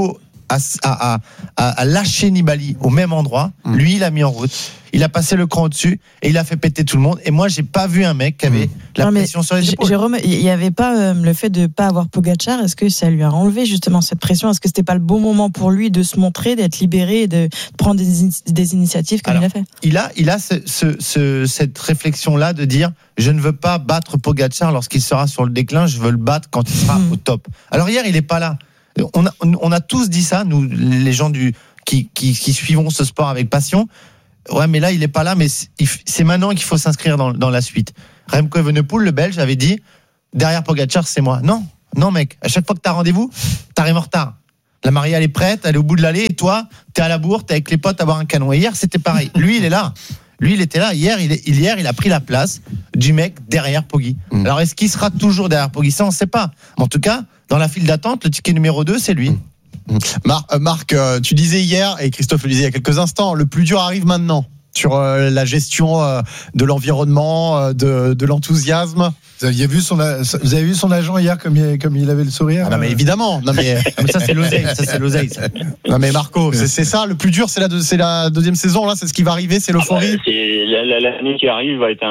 à, à, à, à lâcher Nibali au même endroit. Mmh. Lui, il a mis en route. Il a passé le cran au-dessus et il a fait péter tout le monde. Et moi, j'ai pas vu un mec qui avait mmh. la non, pression sur les épaules. Jérôme, il y avait pas euh, le fait de pas avoir Pogačar. Est-ce que ça lui a enlevé justement cette pression? Est-ce que c'était pas le bon moment pour lui de se montrer, d'être libéré et de prendre des, in- des initiatives comme Alors, il a fait? Il a, il a ce, ce, ce, cette réflexion-là de dire je ne veux pas battre Pogačar lorsqu'il sera sur le déclin. Je veux le battre quand il sera mmh. au top. Alors hier, il est pas là. On a, on a tous dit ça, nous, les gens du, qui, qui, qui suivons ce sport avec passion. Ouais, mais là, il est pas là, mais c'est maintenant qu'il faut s'inscrire dans, dans la suite. Remco Evenepoel, le Belge, avait dit derrière Pogačar, c'est moi. Non, non, mec. À chaque fois que t'as rendez-vous, t'arrives en retard. La mariée, elle est prête, elle est au bout de l'allée, et toi, t'es à la bourre, t'es avec les potes à boire un canon. Et hier, c'était pareil. Lui, il est là. Lui, il était là. Hier, il, est, hier, il a pris la place du mec derrière Poggi. Mmh. Alors, est-ce qu'il sera toujours derrière Poggi? Ça, on ne sait pas. En tout cas, dans la file d'attente, le ticket numéro deux, c'est lui. Mar- euh, Marc, euh, tu disais hier, et Christophe le disait il y a quelques instants, le plus dur arrive maintenant sur euh, la gestion euh, de l'environnement, euh, de, de l'enthousiasme. Vous aviez vu son, vous avez vu son agent hier comme il, comme il avait le sourire? Ah non mais évidemment. Non mais, non mais ça c'est l'oseille, ça c'est l'oseille. Ça. Non mais Marco, c'est, c'est ça le plus dur, c'est la, deux, c'est la deuxième saison là, c'est ce qui va arriver, c'est l'euphorie. Ah bah, c'est, la, l'année qui arrive va être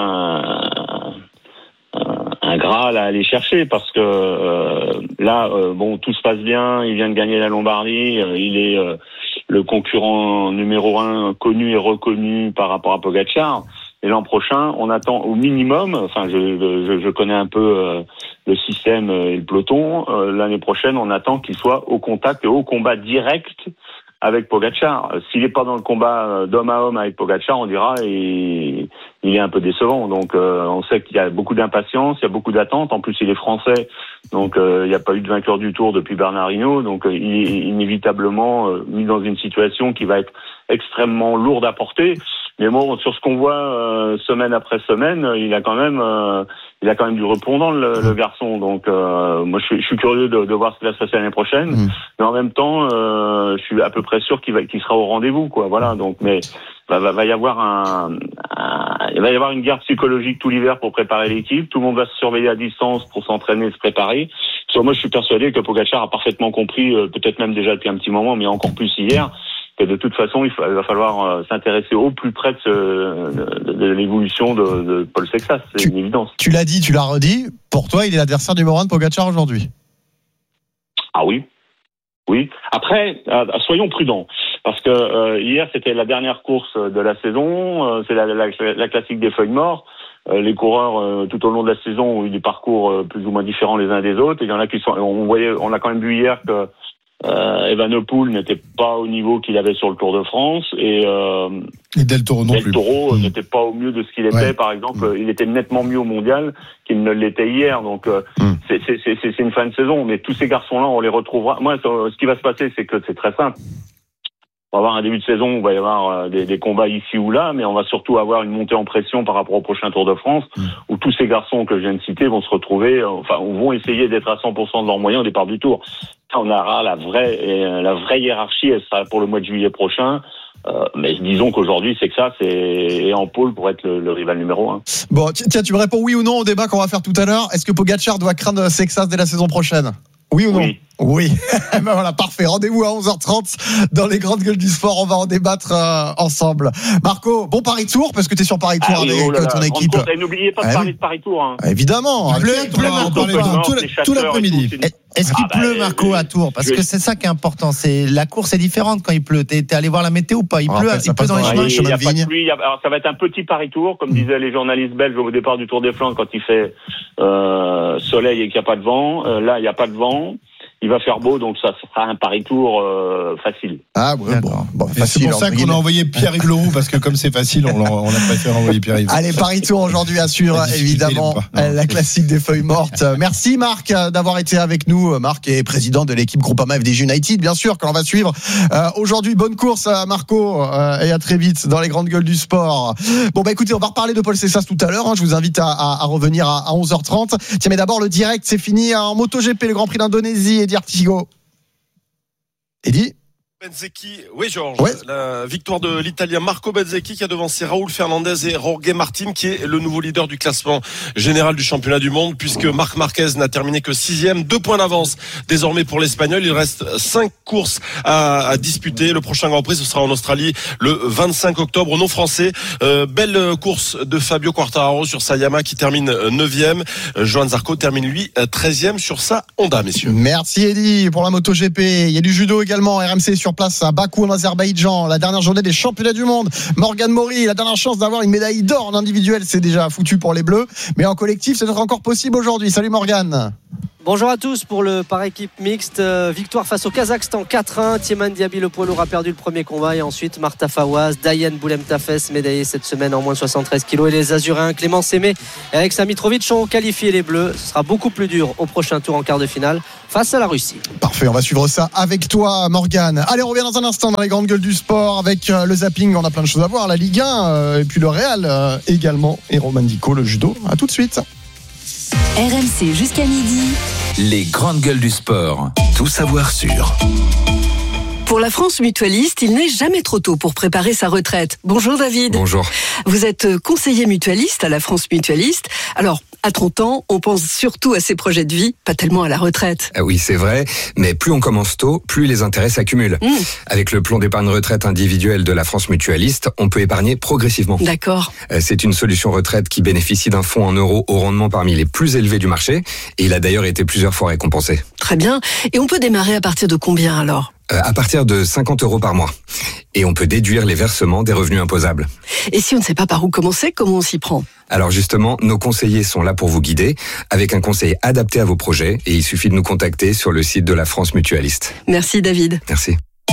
un, un, un graal à aller chercher parce que euh, là, euh, bon, tout se passe bien, il vient de gagner la Lombardie, euh, il est euh, le concurrent numéro un connu et reconnu par rapport à Pogačar. Et l'an prochain, on attend au minimum, enfin je, je, je connais un peu euh, le système et le peloton, euh, l'année prochaine on attend qu'il soit au contact et au combat direct avec Pogačar. S'il n'est pas dans le combat d'homme à homme avec Pogačar, on dira il, il est un peu décevant. Donc euh, on sait qu'il y a beaucoup d'impatience, il y a beaucoup d'attentes, en plus il est français, donc euh, il n'y a pas eu de vainqueur du Tour depuis Bernard Hinault, donc euh, il est inévitablement euh, mis dans une situation qui va être extrêmement lourde à porter. Mais bon, sur ce qu'on voit euh, semaine après semaine, il a quand même, euh, il a quand même du répondant le, le garçon. Donc, euh, moi, je suis, je suis curieux de, de voir ce qui va se passer l'année prochaine. Mmh. Mais en même temps, euh, je suis à peu près sûr qu'il va, qu'il sera au rendez-vous, quoi. Voilà. Donc, mais va, va, va y avoir un, un, il va y avoir une guerre psychologique tout l'hiver pour préparer l'équipe. Tout le monde va se surveiller à distance pour s'entraîner, se préparer. Sur moi, je suis persuadé que Pogačar a parfaitement compris, euh, peut-être même déjà depuis un petit moment, mais encore plus hier. Que de toute façon, il va falloir euh, s'intéresser au plus près de, ce, de, de l'évolution de, de Paul Sexas, c'est tu, une évidence. Tu l'as dit, tu l'as redit, pour toi, il est l'adversaire numéro un de Pogačar aujourd'hui. Ah oui, oui. Après, euh, soyons prudents, parce que euh, hier, c'était la dernière course de la saison, euh, c'est la, la, la classique des feuilles mortes. Euh, les coureurs, euh, tout au long de la saison, ont eu des parcours euh, plus ou moins différents les uns des autres. Et il y en a qui sont, on voyait, on a quand même vu hier que Euh, Evenepoel n'était pas au niveau qu'il avait sur le Tour de France et, euh, et Del Toro non Del plus. Toro mmh. n'était pas au mieux de ce qu'il était. Ouais. Par exemple, mmh. il était nettement mieux au mondial qu'il ne l'était hier. Donc euh, mmh. c'est, c'est, c'est, c'est une fin de saison. Mais tous ces garçons-là, on les retrouvera. Moi, ce qui va se passer, c'est que c'est très simple. On va avoir un début de saison où il va y avoir des, des combats ici ou là, mais on va surtout avoir une montée en pression par rapport au prochain Tour de France, mmh. où tous ces garçons que je viens de citer vont se retrouver, enfin, vont essayer d'être à cent pour cent de leurs moyens au départ du Tour. On aura la vraie, la vraie hiérarchie, elle sera pour le mois de juillet prochain. Euh, mais disons qu'aujourd'hui, c'est que ça, c'est en pôle pour être le, le rival numéro un. Bon, tiens, tu me réponds oui ou non au débat qu'on va faire tout à l'heure. Est-ce que Pogačar doit craindre Sexas dès la saison prochaine? Oui ou non? Oui. Oui. Ben voilà, parfait. Rendez-vous à onze heures trente dans les grandes gueules du sport. On va en débattre euh, ensemble. Marco, bon Paris Tour, parce que tu es sur Paris Tour ah, avec oh là là, ton équipe. Compte, et n'oubliez pas de ah, parler oui. de Paris Tour. Hein. Évidemment. Il pleut, il pleut, on va en parler tout, tout l'après-midi. Est-ce qu'il ah bah, pleut, Marco, à Tours? Parce je... que c'est ça qui est important. C'est la course est différente quand il pleut. T'es, t'es allé voir la météo ou pas? Il pleut, il pleut dans les chemins. Il y a pas de pluie. Alors ça va être un petit Paris Tour, comme mmh. disaient les journalistes belges au départ du Tour des Flandres, quand il fait euh, soleil et qu'il n'y a pas de vent. Euh, là, il n'y a pas de vent. Il va faire beau, donc ça sera un Paris Tour euh, facile. Ah ouais, bon, bon facile. C'est pour ça qu'on a envoyé Pierre-Yves Leroux, parce que comme c'est facile, on, on a préféré envoyer Pierre-Yves. Allez, Paris Tour aujourd'hui assure évidemment non, la classique des feuilles mortes. Merci Marc d'avoir été avec nous. Marc est président de l'équipe Groupama F D J United, bien sûr, que l'on va suivre euh, aujourd'hui. Bonne course à Marco euh, et à très vite dans les grandes gueules du sport. Bon bah écoutez, on va reparler de Paul Sexas tout à l'heure. Hein. Je vous invite à, à, à revenir à, à onze heures trente. Tiens, mais d'abord le direct, c'est fini en MotoGP, le Grand Prix d'Indonésie. Eddie Artigo. Eddie Bezzecchi, oui Georges, ouais. La victoire de l'Italien Marco Bezzecchi qui a devancé Raoul Fernandez et Jorge Martin qui est le nouveau leader du classement général du championnat du monde puisque Marc Marquez n'a terminé que sixième, deux points d'avance désormais pour l'Espagnol. Il reste cinq courses à, à disputer. Le prochain Grand Prix ce sera en Australie le vingt-cinq octobre. Non français, euh, belle course de Fabio Quartararo sur sa Yamaha qui termine neuvième. Johan Zarco termine lui treizième sur sa Honda, messieurs. Merci Eddy pour la MotoGP. Il y a du judo également, R M C sur place à Bakou en Azerbaïdjan, la dernière journée des championnats du monde. Morgane Maury, la dernière chance d'avoir une médaille d'or en individuel, c'est déjà foutu pour les Bleus, mais en collectif c'est encore possible aujourd'hui. Salut Morgane. Bonjour à tous pour le par équipe mixte. Euh, victoire face au Kazakhstan quatre un. Thieman Diaby, le poids lourd, a perdu le premier combat. Et ensuite, Marta Fawaz, Dayan Boulem-Tafes, médaillée cette semaine en moins de soixante-treize kilos. Et les Azuréens, Clément Sémé et Alexa Mitrovic ont qualifié les Bleus. Ce sera beaucoup plus dur au prochain tour en quart de finale face à la Russie. Parfait, on va suivre ça avec toi, Morgane. Allez, on revient dans un instant dans les grandes gueules du sport avec le zapping. On a plein de choses à voir. La Ligue un euh, et puis le Real euh, également. Et Roman Dico, le judo. À tout de suite. R M C jusqu'à midi. Les grandes gueules du sport. Tout savoir sur. Pour la France mutualiste, il n'est jamais trop tôt pour préparer sa retraite. Bonjour David. Bonjour. Vous êtes conseiller mutualiste à la France mutualiste. Alors, à trente ans, on pense surtout à ses projets de vie, pas tellement à la retraite. Ah oui, c'est vrai, mais plus on commence tôt, plus les intérêts s'accumulent. Mmh. Avec le plan d'épargne retraite individuelle de la France mutualiste, on peut épargner progressivement. D'accord. C'est une solution retraite qui bénéficie d'un fonds en euros au rendement parmi les plus élevés du marché, et il a d'ailleurs été plusieurs fois récompensé. Très bien. Et on peut démarrer à partir de combien alors ? Euh, à partir de cinquante euros par mois. Et on peut déduire les versements des revenus imposables. Et si on ne sait pas par où commencer, comment on s'y prend ? Alors justement, nos conseillers sont là pour vous guider, avec un conseil adapté à vos projets, et il suffit de nous contacter sur le site de la France mutualiste. Merci David. Merci.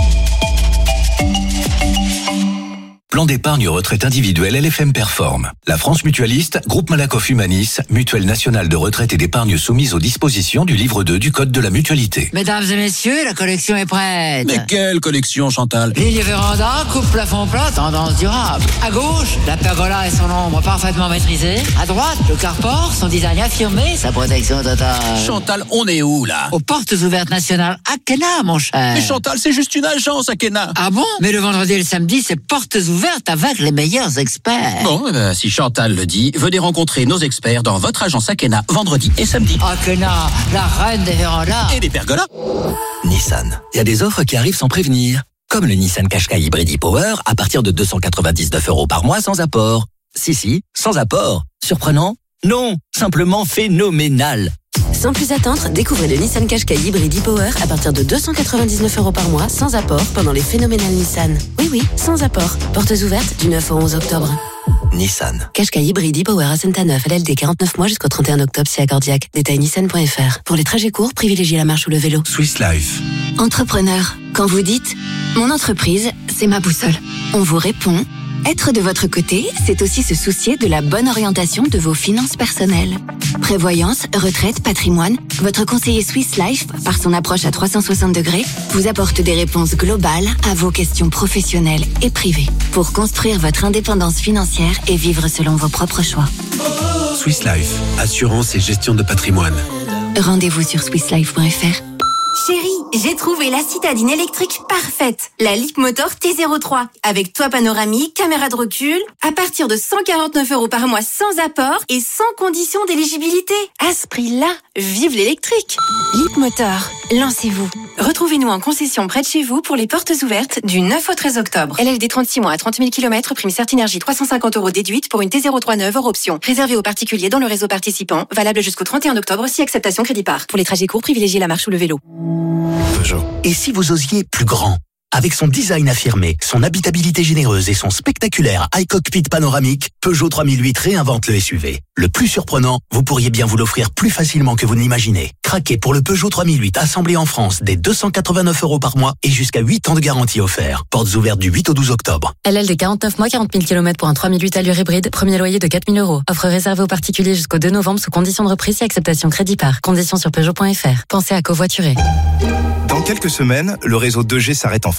Plan d'épargne retraite individuelle L F M Perform. La France mutualiste, groupe Malakoff Humanis, mutuelle nationale de retraite et d'épargne soumise aux dispositions du livre deux du Code de la mutualité. Mesdames et messieurs, la collection est prête. Mais quelle collection, Chantal? Ligne véranda, coupe plafond plat, tendance durable. À gauche, la pergola et son ombre parfaitement maîtrisée. À droite, le carport, son design affirmé, sa protection totale. Chantal, on est où, là? Aux portes ouvertes nationales Akena, mon cher. Mais Chantal, c'est juste une agence, Akena. Ah bon? Mais le vendredi et le samedi, c'est portes ouvertes avec les meilleurs experts. Bon, eh ben, si Chantal le dit, venez rencontrer nos experts dans votre agence Akena vendredi et samedi. Akena, la reine des vérandas. Et des pergolas. Nissan. Il y a des offres qui arrivent sans prévenir. Comme le Nissan Qashqai Hybrid e-Power à partir de deux cent quatre-vingt-dix-neuf euros par mois sans apport. Si, si, sans apport. Surprenant? Non, simplement phénoménal. Sans plus attendre, découvrez le Nissan Qashqai Hybrid e-Power à partir de deux cent quatre-vingt-dix-neuf euros par mois sans apport pendant les phénoménales Nissan. Oui, oui, sans apport. Portes ouvertes du neuf au onze octobre. Nissan. Qashqai Hybrid e-Power à Saint-Aneuf, L L D quarante-neuf mois jusqu'au trente et un octobre si accordiaque. Détail nissan point f r. Pour les trajets courts, privilégiez la marche ou le vélo. Swiss Life. Entrepreneur, quand vous dites « Mon entreprise, c'est ma boussole », on vous répond « Être de votre côté, c'est aussi se soucier de la bonne orientation de vos finances personnelles. » Prévoyance, retraite, patrimoine, votre conseiller Swiss Life, par son approche à trois cent soixante degrés, vous apporte des réponses globales à vos questions professionnelles et privées pour construire votre indépendance financière et vivre selon vos propres choix. Swiss Life, assurance et gestion de patrimoine. Rendez-vous sur swiss life point f r. Chérie, j'ai trouvé la citadine électrique parfaite. La Leapmotor T zéro trois. Avec toit panoramique, caméra de recul. À partir de cent quarante-neuf euros par mois sans apport et sans condition d'éligibilité. À ce prix-là, vive l'électrique. Leapmotor, lancez-vous. Retrouvez-nous en concession près de chez vous pour les portes ouvertes du neuf au treize octobre. L L D trente-six mois à trente mille kilomètres, prime Certinergie trois cent cinquante euros déduite pour une T zéro trois neuve hors option. Réservé aux particuliers dans le réseau participant. Valable jusqu'au trente et un octobre si acceptation crédit par. Pour les trajets courts, privilégiez la marche ou le vélo. Peugeot. Et si vous osiez plus grand? Avec son design affirmé, son habitabilité généreuse et son spectaculaire iCockpit panoramique, Peugeot trois mille huit réinvente le S U V. Le plus surprenant, vous pourriez bien vous l'offrir plus facilement que vous ne l'imaginez. Craquez pour le Peugeot trois mille huit assemblé en France dès deux cent quatre-vingt-neuf euros par mois et jusqu'à huit ans de garantie offert. Portes ouvertes du huit au douze octobre. L L D quarante-neuf mois, quarante mille kilomètres pour un trois mille huit allure hybride. Premier loyer de quatre mille euros. Offre réservée aux particuliers jusqu'au deux novembre sous condition de reprise et acceptation crédit par. Conditions sur Peugeot point f r. Pensez à covoiturer. Dans quelques semaines, le réseau deux G s'arrête en France.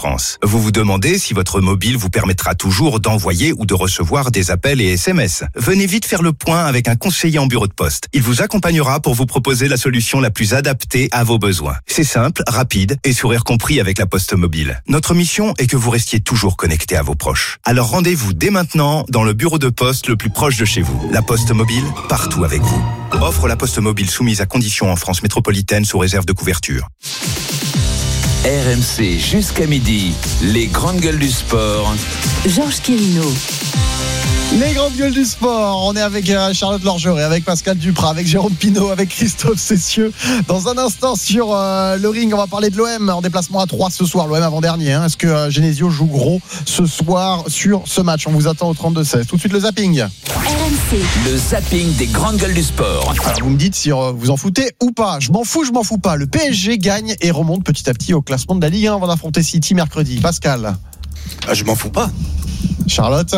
France. Vous vous demandez si votre mobile vous permettra toujours d'envoyer ou de recevoir des appels et S M S. Venez vite faire le point avec un conseiller en bureau de poste. Il vous accompagnera pour vous proposer la solution la plus adaptée à vos besoins. C'est simple, rapide et sourire compris avec la Poste Mobile. Notre mission est que vous restiez toujours connecté à vos proches. Alors rendez-vous dès maintenant dans le bureau de poste le plus proche de chez vous. La Poste Mobile, partout avec vous. Offre La Poste Mobile soumise à conditions en France métropolitaine sous réserve de couverture. R M C jusqu'à midi, les grandes gueules du sport. Georges Quirino. Les grandes gueules du sport, on est avec Charlotte Lorgeret, avec Pascal Duprat, avec Jérôme Pinault, avec Christophe Cessieux. Dans un instant sur euh, le ring, on va parler de l'O M en déplacement à trois ce soir, l'O M avant-dernier. Hein. Est-ce que euh, Genesio joue gros ce soir sur ce match? On vous attend au trente-deux seize. Tout de suite le zapping. R M C. Le zapping des grandes gueules du sport. Alors, vous me dites si euh, vous en foutez ou pas. Je m'en fous, je m'en fous pas. Le P S G gagne et remonte petit à petit au classement de la Ligue un avant d'affronter City mercredi. Pascal. Ah, je m'en fous pas. Charlotte.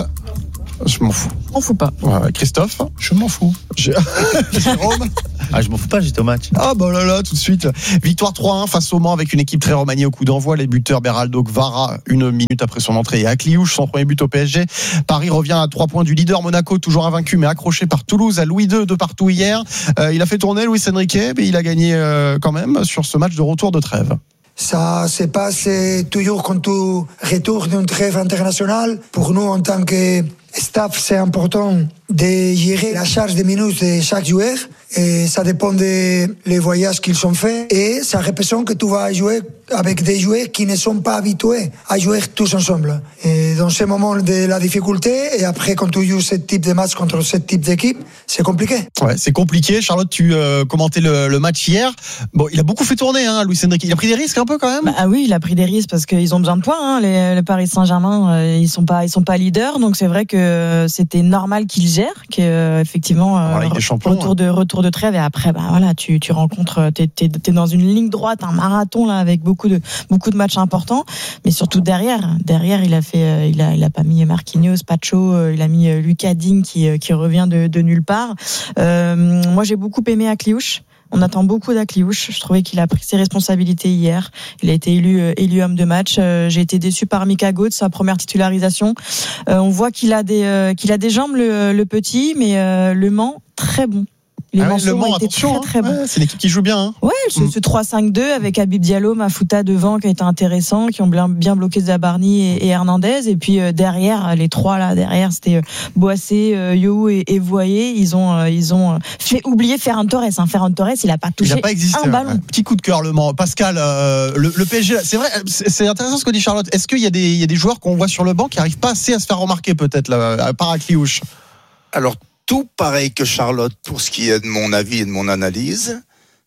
Je m'en fous. Je m'en fous pas. Ouais, Christophe, je m'en fous. Je... Jérôme. Ah, je m'en fous pas, j'étais au match. Ah, bah là là, tout de suite. Victoire trois un face au Mans avec une équipe très remaniée au coup d'envoi. Les buteurs Beraldo Gvara, une minute après son entrée, et Akliouche, son premier but au P S G. Paris revient à trois points du leader. Monaco, toujours invaincu, mais accroché par Toulouse à Louis deux de partout hier. Euh, il a fait tourner Luis Enrique, mais il a gagné euh, quand même sur ce match de retour de trêve. Ça se passe toujours quand tu retournes d'une trêve internationale. Pour nous, en tant que staff, c'est important de gérer la charge de minutes de chaque joueur. Et ça dépend des les voyages qu'ils ont faits. Et ça représente que tu vas jouer avec des joueurs qui ne sont pas habitués à jouer tous ensemble. Et dans ce moment de la difficulté, et après quand tu joues ce type de match contre ce type d'équipe, c'est compliqué. Ouais, c'est compliqué. Charlotte, tu euh, commentais le, le match hier. Bon, il a beaucoup fait tourner, hein, Luis Enrique. Il a pris des risques un peu quand même. Bah, ah oui, il a pris des risques parce qu'ils ont besoin de points. Hein. Les, les Paris Saint-Germain, euh, ils sont pas, ils sont pas leaders, donc c'est vrai que c'était normal qu'ils gèrent, qu'effectivement euh, retour de retour de trêve et après, bah voilà, tu, tu rencontres, t'es, t'es, t'es dans une ligne droite, un marathon là avec beaucoup de beaucoup de matchs importants, mais surtout derrière, derrière il a fait, il a, il a pas mis Marquinhos, Pacho, il a mis Lucas Digne qui qui revient de, de nulle part. Euh, moi j'ai beaucoup aimé Akliouche. On attend beaucoup d'Akliouche. Je trouvais qu'il a pris ses responsabilités hier. Il a été élu, euh, élu homme de match. Euh, j'ai été déçu par Mika Goetz, sa première titularisation. Euh, on voit qu'il a des, euh, qu'il a des jambes, le, le petit, mais euh, le Mans, très bon. Les ah ouais, Manceaux le Mans, ont été attention, très, très bons. Ouais, c'est l'équipe qui joue bien. Hein. Ouais, ce, ce trois cinq deux avec Habib Diallo, Mafuta devant qui a été intéressant, qui ont bien, bien bloqué Zabarni et, et Hernandez. Et puis euh, derrière, les trois là derrière, c'était euh, Boissé, euh, Youhou et, et Voyer. Ils ont, euh, ils ont fait oublier Ferran Torres. Hein. Ferran Torres, il a pas touché il a pas existé, un ballon. Un petit coup de cœur le Mans. Pascal, euh, le, le P S G, c'est vrai, c'est, c'est intéressant ce que dit Charlotte. Est-ce qu'il y a des, il y a des joueurs qu'on voit sur le banc qui arrivent pas assez à se faire remarquer peut-être là, par Akliouche? Alors tout pareil que Charlotte pour ce qui est de mon avis et de mon analyse.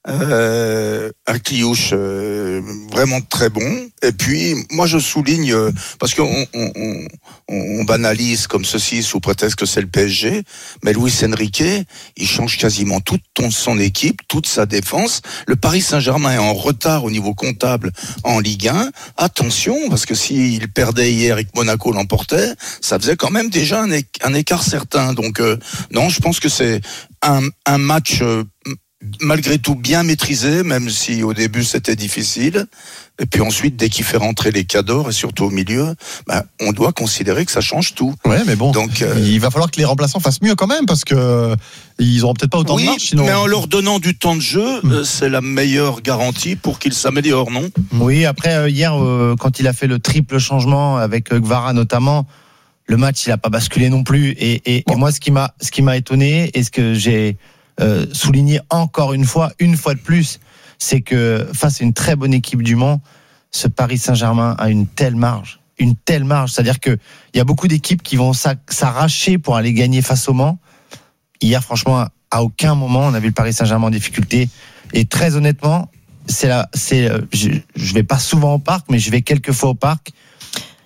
Euh, Akliouche euh, vraiment très bon. Et puis moi je souligne euh, parce qu'on on, on, on banalise comme ceci sous prétexte que c'est le P S G, mais Luis Enrique il change quasiment toute son équipe, toute sa défense. Le Paris Saint-Germain est en retard au niveau comptable en Ligue un. Attention parce que s'il perdait hier et que Monaco l'emportait, ça faisait quand même déjà un, éc- un écart certain. Donc euh, non, je pense que c'est un, un match euh, malgré tout bien maîtrisé, même si au début c'était difficile. Et puis ensuite, dès qu'il fait rentrer les cadors, et surtout au milieu, bah, on doit considérer que ça change tout. Ouais, mais bon, donc euh... il va falloir que les remplaçants fassent mieux quand même, parce que ils auront peut-être pas autant oui, de marge. Sinon... mais en leur donnant du temps de jeu, mmh. euh, c'est la meilleure garantie pour qu'ils s'améliorent, non ? Oui, après euh, hier, euh, quand il a fait le triple changement avec euh, Gvara notamment, le match il a pas basculé non plus. Et, et, bon. et moi, ce qui m'a, ce qui m'a étonné, et ce que j'ai Euh, souligner encore une fois, une fois de plus, c'est que face à une très bonne équipe du Mans, ce Paris Saint-Germain a une telle marge, une telle marge. C'est-à-dire que il y a beaucoup d'équipes qui vont s'arracher pour aller gagner face au Mans. Hier, franchement, à aucun moment on a vu le Paris Saint-Germain en difficulté. Et très honnêtement, c'est là, c'est, je, je vais pas souvent au parc, mais je vais quelques fois au parc.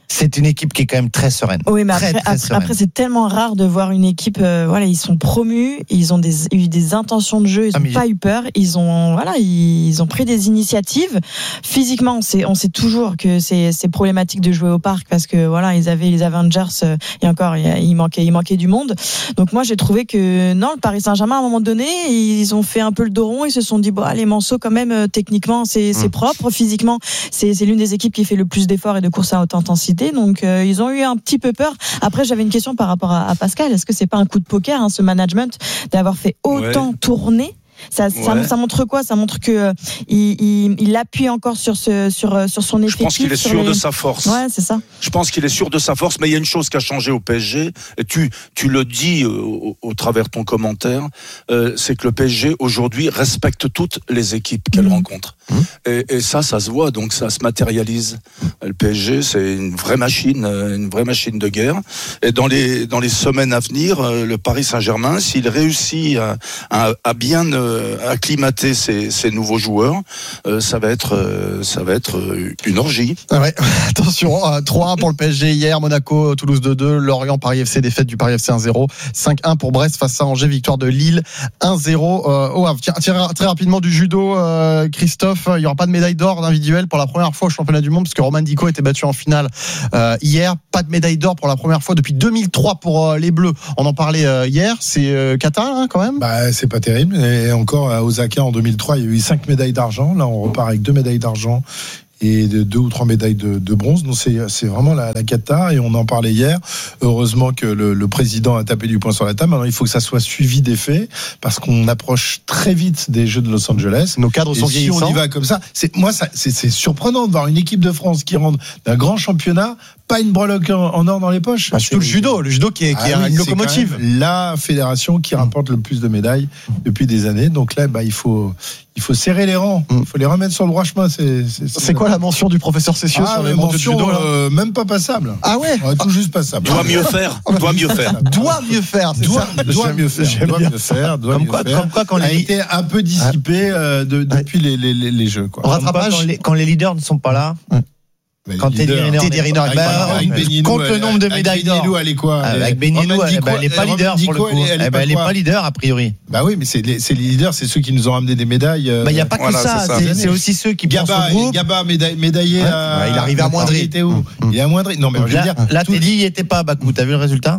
c'est une équipe qui est quand même très sereine. Oui, mais très, après, très après, après, c'est tellement rare de voir une équipe. Euh, voilà, ils sont promus, ils ont des, eu des intentions de jeu, ils n'ont ah, pas j'ai... eu peur, ils ont, voilà, ils, ils ont pris des initiatives. Physiquement, on sait, on sait toujours que c'est, c'est problématique de jouer au parc parce que voilà, ils avaient les Avengers euh, et encore, il manquait, il manquait du monde. Donc moi, j'ai trouvé que non, le Paris Saint-Germain, à un moment donné, ils ont fait un peu le dos rond, ils se sont dit bon, les Manceaux quand même, euh, techniquement, c'est, c'est mmh. propre, physiquement, c'est, c'est l'une des équipes qui fait le plus d'efforts et de courses à haute intensité. Donc euh, ils ont eu un petit peu peur. Après, j'avais une question par rapport à, à Pascal. Est-ce que c'est pas un coup de poker, hein, ce management, d'avoir fait autant ouais. tourner? Ça, ouais. ça, ça montre quoi? Ça montre que euh, il, il, il appuie encore sur ce, sur, sur son effectif. Je pense qu'il est sûr les... de sa force. Ouais, c'est ça. Je pense qu'il est sûr de sa force, mais il y a une chose qui a changé au P S G. Et tu, tu le dis euh, au, au travers de ton commentaire, euh, c'est que le P S G aujourd'hui respecte toutes les équipes qu'elle mmh. rencontre. Mmh. Et, et ça, ça se voit, donc ça se matérialise. Le P S G, c'est une vraie machine, une vraie machine de guerre. Et dans les dans les semaines à venir, le Paris Saint-Germain, s'il réussit à, à, à bien euh, acclimater ses, ses nouveaux joueurs, euh, ça va être euh, ça va être une orgie. Ouais. Attention, euh, trois un pour le P S G hier, Monaco, Toulouse deux deux, Lorient, Paris F C, défaite du Paris F C un zéro, cinq un pour Brest face à Angers, victoire de Lille un zéro. Euh, oh, tiens, tiens, très rapidement du judo, euh, Christophe. Il n'y aura pas de médaille d'or individuelle pour la première fois au championnat du monde parce que Roman Dico était battu en finale euh, hier. Pas de médaille d'or pour la première fois depuis deux mille trois pour euh, les Bleus. On en parlait euh, hier. C'est euh, Qatar hein, quand même. Bah c'est pas terrible. Et encore à Osaka en deux mille trois, il y a eu cinq médailles d'argent. Là on repart avec deux médailles d'argent et de deux ou trois médailles de, de bronze. Donc c'est, c'est vraiment la, la cata et on en parlait hier. Heureusement que le, le président a tapé du poing sur la table. Maintenant il faut que ça soit suivi des faits parce qu'on approche très vite des Jeux de Los Angeles. Nos cadres et sont si vieillissants. On y va comme ça, c'est moi ça, c'est, c'est surprenant de voir une équipe de France qui rentre d'un grand championnat, pas une breloque en, en or dans les poches. Bah, surtout le judo, le judo qui est, qui ah, est oui, une locomotive. C'est la fédération qui rapporte le plus de médailles depuis des années. Donc là, bah il faut il faut serrer les rangs, il faut les remettre sur le droit chemin. C'est, c'est, c'est, c'est quoi la mention du professeur Cessieux ah, sur les mentions de judo là euh, même pas passable. Ah ouais, ouais tout juste passable. Doit mieux faire. Doit mieux faire. Doit mieux faire. C'est doit, ça doit mieux faire. Doit mieux faire. Doit comme mieux quoi, faire. Comme quoi, quand a les... été un peu dissipé euh, de, depuis ouais. les, les, les jeux. Quoi. Rattrapage quand les, quand les leaders ne sont pas là. Ouais. Quand Teddy Riner, Teddy Riner, compte le nombre de médailles d'or. Elle est quoi? Avec Benignou, elle n'est pas leader pour le coup. Elle n'est pas leader a priori. Bah oui, mais c'est les, c'est les leaders, c'est ceux qui nous ont ramené des médailles. Bah il y a pas que voilà, ça, c'est, c'est, c'est aussi ceux qui Gaba, Gaba médaillé. Ouais. À, il arrivait à Moindry. Il était où? Il est à Moindry. Non mais je veux dire, là Teddy il était pas à Bakou. T'as vu le résultat?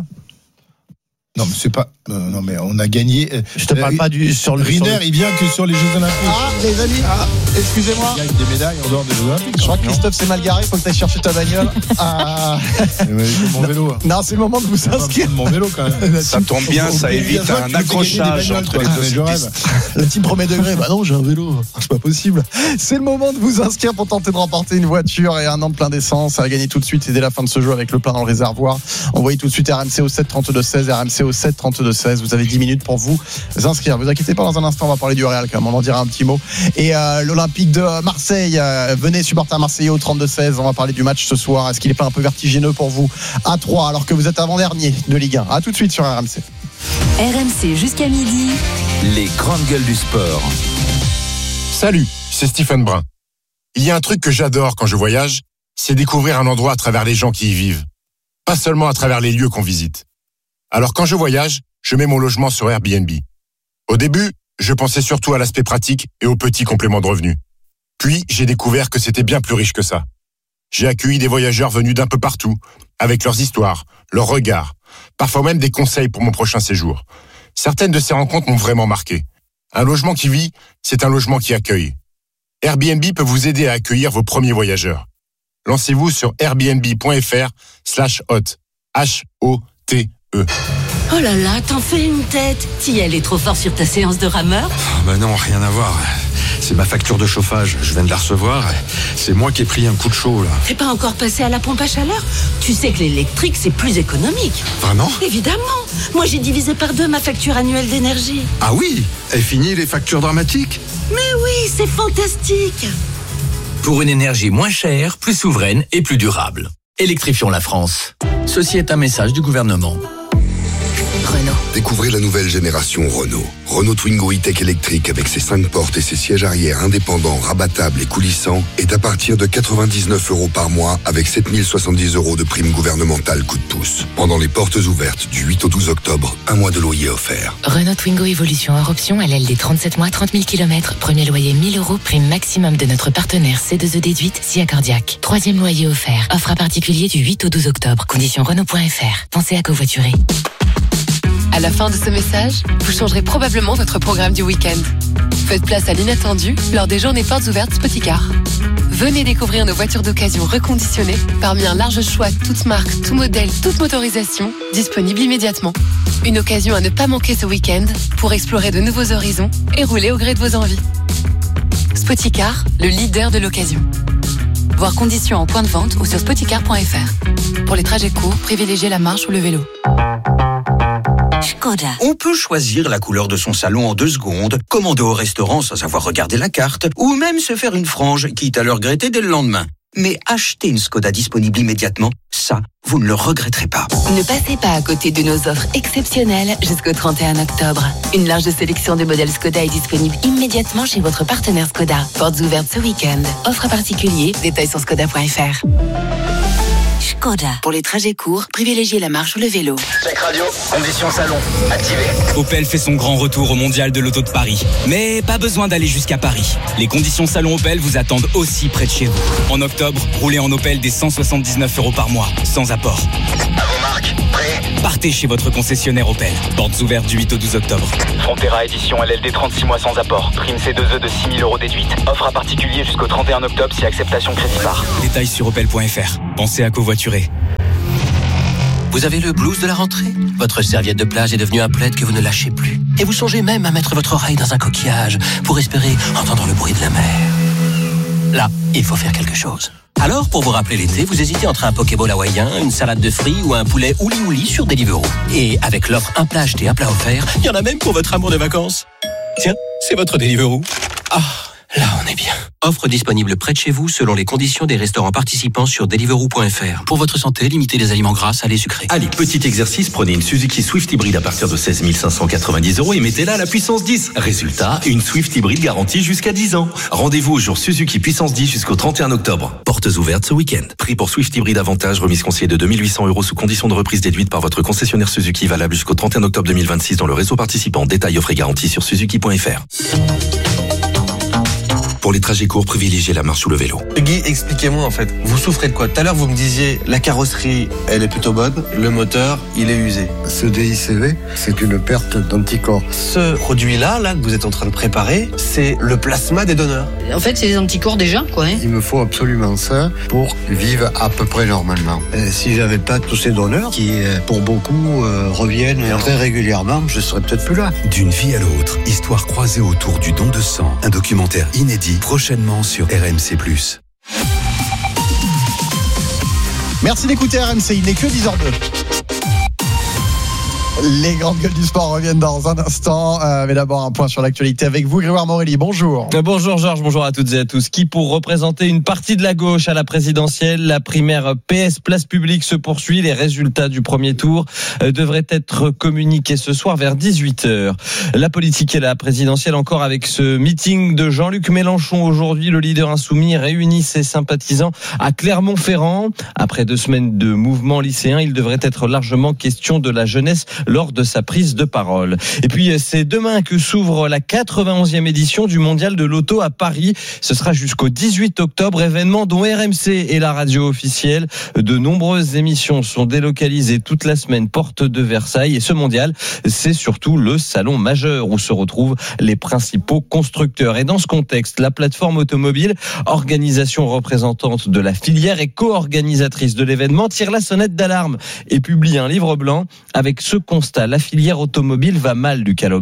Non, mais c'est pas. Non, non, mais on a gagné. Je te parle euh, pas du sur le. Riner, il vient que sur les Jeux Olympiques. Ah, les amis. Ah, excusez-moi. Il gagne des médailles en dehors des Jeux Olympiques. Je crois que Christophe s'est mal garé. Il faut que tu ailles chercher ta bagnole. Ah. C'est mon vélo. Non, c'est le moment de vous inscrire. Mon vélo quand même. Ça tombe bien, ça évite un accrochage entre les deux pistes. Le team premier degré. Bah non, j'ai un vélo. C'est pas possible. C'est le moment de vous inscrire pour tenter de remporter une voiture et un an de plein d'essence. Ça va gagner tout de suite. C'est dès la fin de ce jeu avec le plein dans le réservoir. Envoyez tout de suite R M C au sept trente-deux seize. R M C au sept trente-deux seize. Vous avez dix minutes pour vous inscrire. Vous inquiétez pas, dans un instant, on va parler du Real quand même. On en dira un petit mot. Et euh, l'Olympique de Marseille, euh, venez supporter Marseillais au trente-deux seize. On va parler du match ce soir. Est-ce qu'il n'est pas un peu vertigineux pour vous à trois alors que vous êtes avant-dernier de Ligue un? À tout de suite sur R M C. R M C jusqu'à midi. Les grandes gueules du sport. Salut, c'est Stephen Brun. Il y a un truc que j'adore quand je voyage, c'est découvrir un endroit à travers les gens qui y vivent. Pas seulement à travers les lieux qu'on visite. Alors quand je voyage, je mets mon logement sur Airbnb. Au début, je pensais surtout à l'aspect pratique et aux petits compléments de revenus. Puis, j'ai découvert que c'était bien plus riche que ça. J'ai accueilli des voyageurs venus d'un peu partout, avec leurs histoires, leurs regards, parfois même des conseils pour mon prochain séjour. Certaines de ces rencontres m'ont vraiment marqué. Un logement qui vit, c'est un logement qui accueille. Airbnb peut vous aider à accueillir vos premiers voyageurs. Lancez-vous sur airbnb.fr slash hot. H O T E. Oh là là, t'en fais une tête. T'y allais trop fort sur ta séance de rameur? Oh bah non, rien à voir. C'est ma facture de chauffage, je viens de la recevoir. C'est moi qui ai pris un coup de chaud là. T'es pas encore passé à la pompe à chaleur? Tu sais que l'électrique c'est plus économique. Vraiment? Évidemment. Moi j'ai divisé par deux ma facture annuelle d'énergie. Ah oui? Et fini les factures dramatiques? Mais oui, c'est fantastique. Pour une énergie moins chère, plus souveraine et plus durable. Électrifions la France. Ceci est un message du gouvernement. Renault. découvrez la nouvelle génération Renault. Renault Twingo e-Tech électrique avec ses cinq portes et ses sièges arrière indépendants, rabattables et coulissants est à partir de quatre-vingt-dix-neuf euros par mois avec sept mille soixante-dix euros de prime gouvernementale coup de pouce. Pendant les portes ouvertes du huit au douze octobre, un mois de loyer offert. Renault Twingo Evolution hors option à L D trente-sept mois, trente mille kilomètres. Premier loyer mille euros, prime maximum de notre partenaire C deux E déduite, S I A Cardiaque. Troisième loyer offert. Offre à particulier du huit au douze octobre. Conditions Renault point F R. Pensez à covoiturer. À la fin de ce message, vous changerez probablement votre programme du week-end. Faites place à l'inattendu lors des journées portes ouvertes Spoticar. Venez découvrir nos voitures d'occasion reconditionnées parmi un large choix, toutes marques, tout modèle, toute motorisation, disponibles immédiatement. Une occasion à ne pas manquer ce week-end pour explorer de nouveaux horizons et rouler au gré de vos envies. Spoticar, le leader de l'occasion. Voir conditions en point de vente ou sur spoticar point F R. Pour les trajets courts, privilégiez la marche ou le vélo. Skoda. On peut choisir la couleur de son salon en deux secondes, commander au restaurant sans savoir regarder la carte, ou même se faire une frange, quitte à le regretter dès le lendemain. Mais acheter une Skoda disponible immédiatement, ça, vous ne le regretterez pas. Ne passez pas à côté de nos offres exceptionnelles jusqu'au trente et un octobre. Une large sélection de modèles Skoda est disponible immédiatement chez votre partenaire Skoda. Portes ouvertes ce week-end. Offre à particulier, détails sur skoda point F R. Skoda. Pour les trajets courts, privilégiez la marche ou le vélo. Check radio, conditions salon, activé. Opel fait son grand retour au Mondial de l'Auto de Paris. Mais pas besoin d'aller jusqu'à Paris. Les conditions salon Opel vous attendent aussi près de chez vous. En octobre, roulez en Opel des cent soixante-dix-neuf euros par mois, sans apport. À vos marques, prêt ? Partez chez votre concessionnaire Opel. Portes ouvertes du huit au douze octobre. Frontera édition L L D trente-six mois sans apport. Prime C deux E de six mille euros déduite. Offre à particulier jusqu'au trente et un octobre si acceptation crédit par. Détails sur opel point F R. Pensez à covoiturer. Vous avez le blues de la rentrée ? Votre serviette de plage est devenue un plaid que vous ne lâchez plus. Et vous songez même à mettre votre oreille dans un coquillage pour espérer entendre le bruit de la mer. Là, il faut faire quelque chose. Alors, pour vous rappeler l'été, vous hésitez entre un Pokéball hawaïen, une salade de fruits ou un poulet ouli ouli sur Deliveroo. Et avec l'offre un plat acheté, un plat offert, il y en a même pour votre amour de vacances. Tiens, c'est votre Deliveroo. Ah, là on est bien. Offre disponible près de chez vous selon les conditions des restaurants participants sur deliveroo point F R. Pour votre santé, limitez les aliments gras, salés, sucrés. Allez, petit exercice, prenez une Suzuki Swift hybride à partir de seize mille cinq cent quatre-vingt-dix euros et mettez-la à la puissance dix. Résultat, une Swift hybride garantie jusqu'à dix ans. Rendez-vous au jour Suzuki puissance dix jusqu'au trente et un octobre. Portes ouvertes ce week-end. Prix pour Swift hybride avantage, remise conseillée de deux mille huit cents euros sous condition de reprise déduite par votre concessionnaire Suzuki, valable jusqu'au trente et un octobre deux mille vingt-six dans le réseau participant. Détails offre et garantie sur suzuki point F R. Pour les trajets courts, privilégiez la marche ou le vélo. Guy, expliquez-moi en fait, vous souffrez de quoi ? Tout à l'heure, vous me disiez, la carrosserie, elle est plutôt bonne, le moteur, il est usé. Ce D I C V, c'est une perte d'anticorps. Ce produit-là, là, que vous êtes en train de préparer, c'est le plasma des donneurs. En fait, c'est des anticorps déjà, quoi. Hein. Il me faut absolument ça pour vivre à peu près normalement. Et si j'avais pas tous ces donneurs, qui pour beaucoup euh, reviennent très régulièrement, je serais peut-être plus là. D'une vie à l'autre, histoire croisée autour du don de sang, un documentaire inédit prochainement sur R M C plus. Merci d'écouter R M C, il n'est que dix heures deux. Les grandes gueules du sport reviennent dans un instant. Euh, mais d'abord, un point sur l'actualité avec vous, Grégoire Morelli. Bonjour. Bonjour Georges, bonjour à toutes et à tous. Qui, pour représenter une partie de la gauche à la présidentielle, la primaire P S Place Publique se poursuit. Les résultats du premier tour euh, devraient être communiqués ce soir vers dix-huit heures. La politique et la présidentielle encore avec ce meeting de Jean-Luc Mélenchon. Aujourd'hui, le leader insoumis réunit ses sympathisants à Clermont-Ferrand. Après deux semaines de mouvement lycéen, il devrait être largement question de la jeunesse lors de sa prise de parole. Et puis, c'est demain que s'ouvre la quatre-vingt-onzième édition du Mondial de l'Auto à Paris. Ce sera jusqu'au dix-huit octobre, événement dont R M C est la radio officielle. De nombreuses émissions sont délocalisées toute la semaine porte de Versailles. Et ce mondial, c'est surtout le salon majeur où se retrouvent les principaux constructeurs. Et dans ce contexte, la plateforme automobile, organisation représentante de la filière et co-organisatrice de l'événement, tire la sonnette d'alarme et publie un livre blanc avec ce constat. La filière automobile va mal, Lucas Laubert.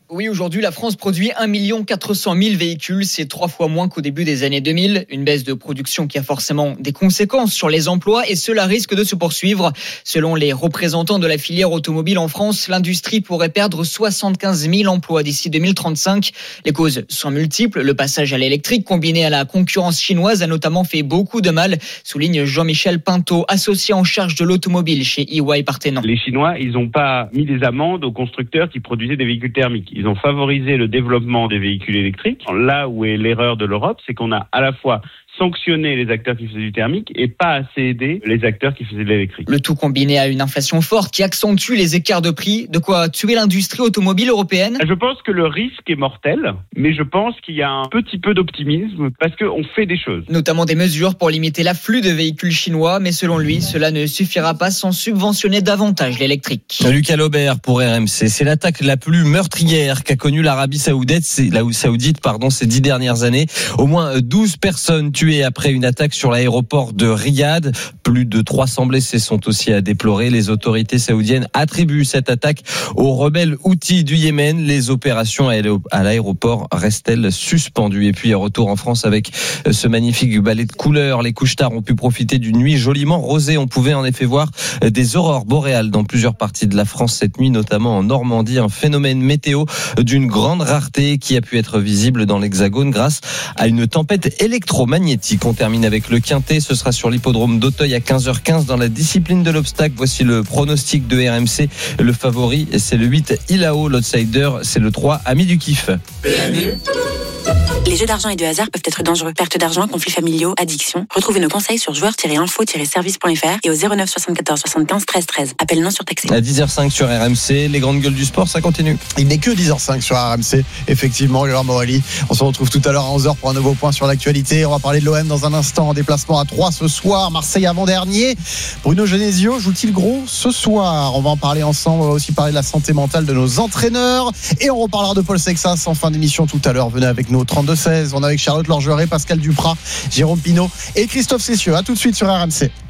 Oui, aujourd'hui, la France produit un million quatre cent mille véhicules. C'est trois fois moins qu'au début des années deux mille. Une baisse de production qui a forcément des conséquences sur les emplois et cela risque de se poursuivre. Selon les représentants de la filière automobile en France, l'industrie pourrait perdre soixante-quinze mille emplois d'ici deux mille trente-cinq. Les causes sont multiples. Le passage à l'électrique combiné à la concurrence chinoise a notamment fait beaucoup de mal, souligne Jean-Michel Pinto, associé en charge de l'automobile chez E Y Parthenon. Les Chinois, ils n'ont pas mis des amendes aux constructeurs qui produisaient des véhicules thermiques. Ils ont favorisé le développement des véhicules électriques. Là où est l'erreur de l'Europe, c'est qu'on a à la fois sanctionner les acteurs qui faisaient du thermique et pas assez aider les acteurs qui faisaient de l'électrique. Le tout combiné à une inflation forte qui accentue les écarts de prix, de quoi tuer l'industrie automobile européenne. Je pense que le risque est mortel, mais je pense qu'il y a un petit peu d'optimisme parce qu'on fait des choses. Notamment des mesures pour limiter l'afflux de véhicules chinois, mais selon lui, cela ne suffira pas sans subventionner davantage l'électrique. Lucas Laubert pour R M C. C'est l'attaque la plus meurtrière qu'a connue l'Arabie Saoudite, c'est, la Saoudite pardon, ces dix dernières années. Au moins douze personnes tuées après une attaque sur l'aéroport de Riyad. Plus de trois cents blessés sont aussi à déplorer. Les autorités saoudiennes attribuent cette attaque aux rebelles Houthis du Yémen. Les opérations à l'aéroport restent-elles suspendues? Et puis retour en France avec ce magnifique ballet de couleurs. Les couche-tard ont pu profiter d'une nuit joliment rosée. On pouvait en effet voir des aurores boréales dans plusieurs parties de la France cette nuit, notamment en Normandie. Un phénomène météo d'une grande rareté qui a pu être visible dans l'Hexagone grâce à une tempête électromagnétique. On termine avec le quintet, ce sera sur l'hippodrome d'Auteuil à quinze heures quinze dans la discipline de l'obstacle. Voici le pronostic de R M C. Le favori, c'est le huit Ilao. L'outsider, c'est le trois Ami du Kiff. Les jeux d'argent et de hasard peuvent être dangereux. Perte d'argent, conflits familiaux, addiction. Retrouvez nos conseils sur joueurs tiret info tiret service point f r et au zéro neuf soixante-quatorze soixante-quinze treize treize. Appel non surtaxé. À dix heures cinq sur R M C, les grandes gueules du sport, ça continue. Il n'est que dix heures cinq sur R M C. Effectivement, Grégoire Morelli. On se retrouve tout à l'heure à onze heures pour un nouveau point sur l'actualité. On va parler de l'O M dans un instant en déplacement à Troyes ce soir. Marseille avant-dernier. Bruno Genesio joue-t-il gros ce soir? On va en parler ensemble. On va aussi parler de la santé mentale de nos entraîneurs. Et on reparlera de Paul Sexas en fin d'émission tout à l'heure. Venez avec nous au trente-deux seize. On est avec Charlotte Lorgeret, Pascal Duprat, Jérôme Pinault et Christophe Cessieux. A tout de suite sur R M C.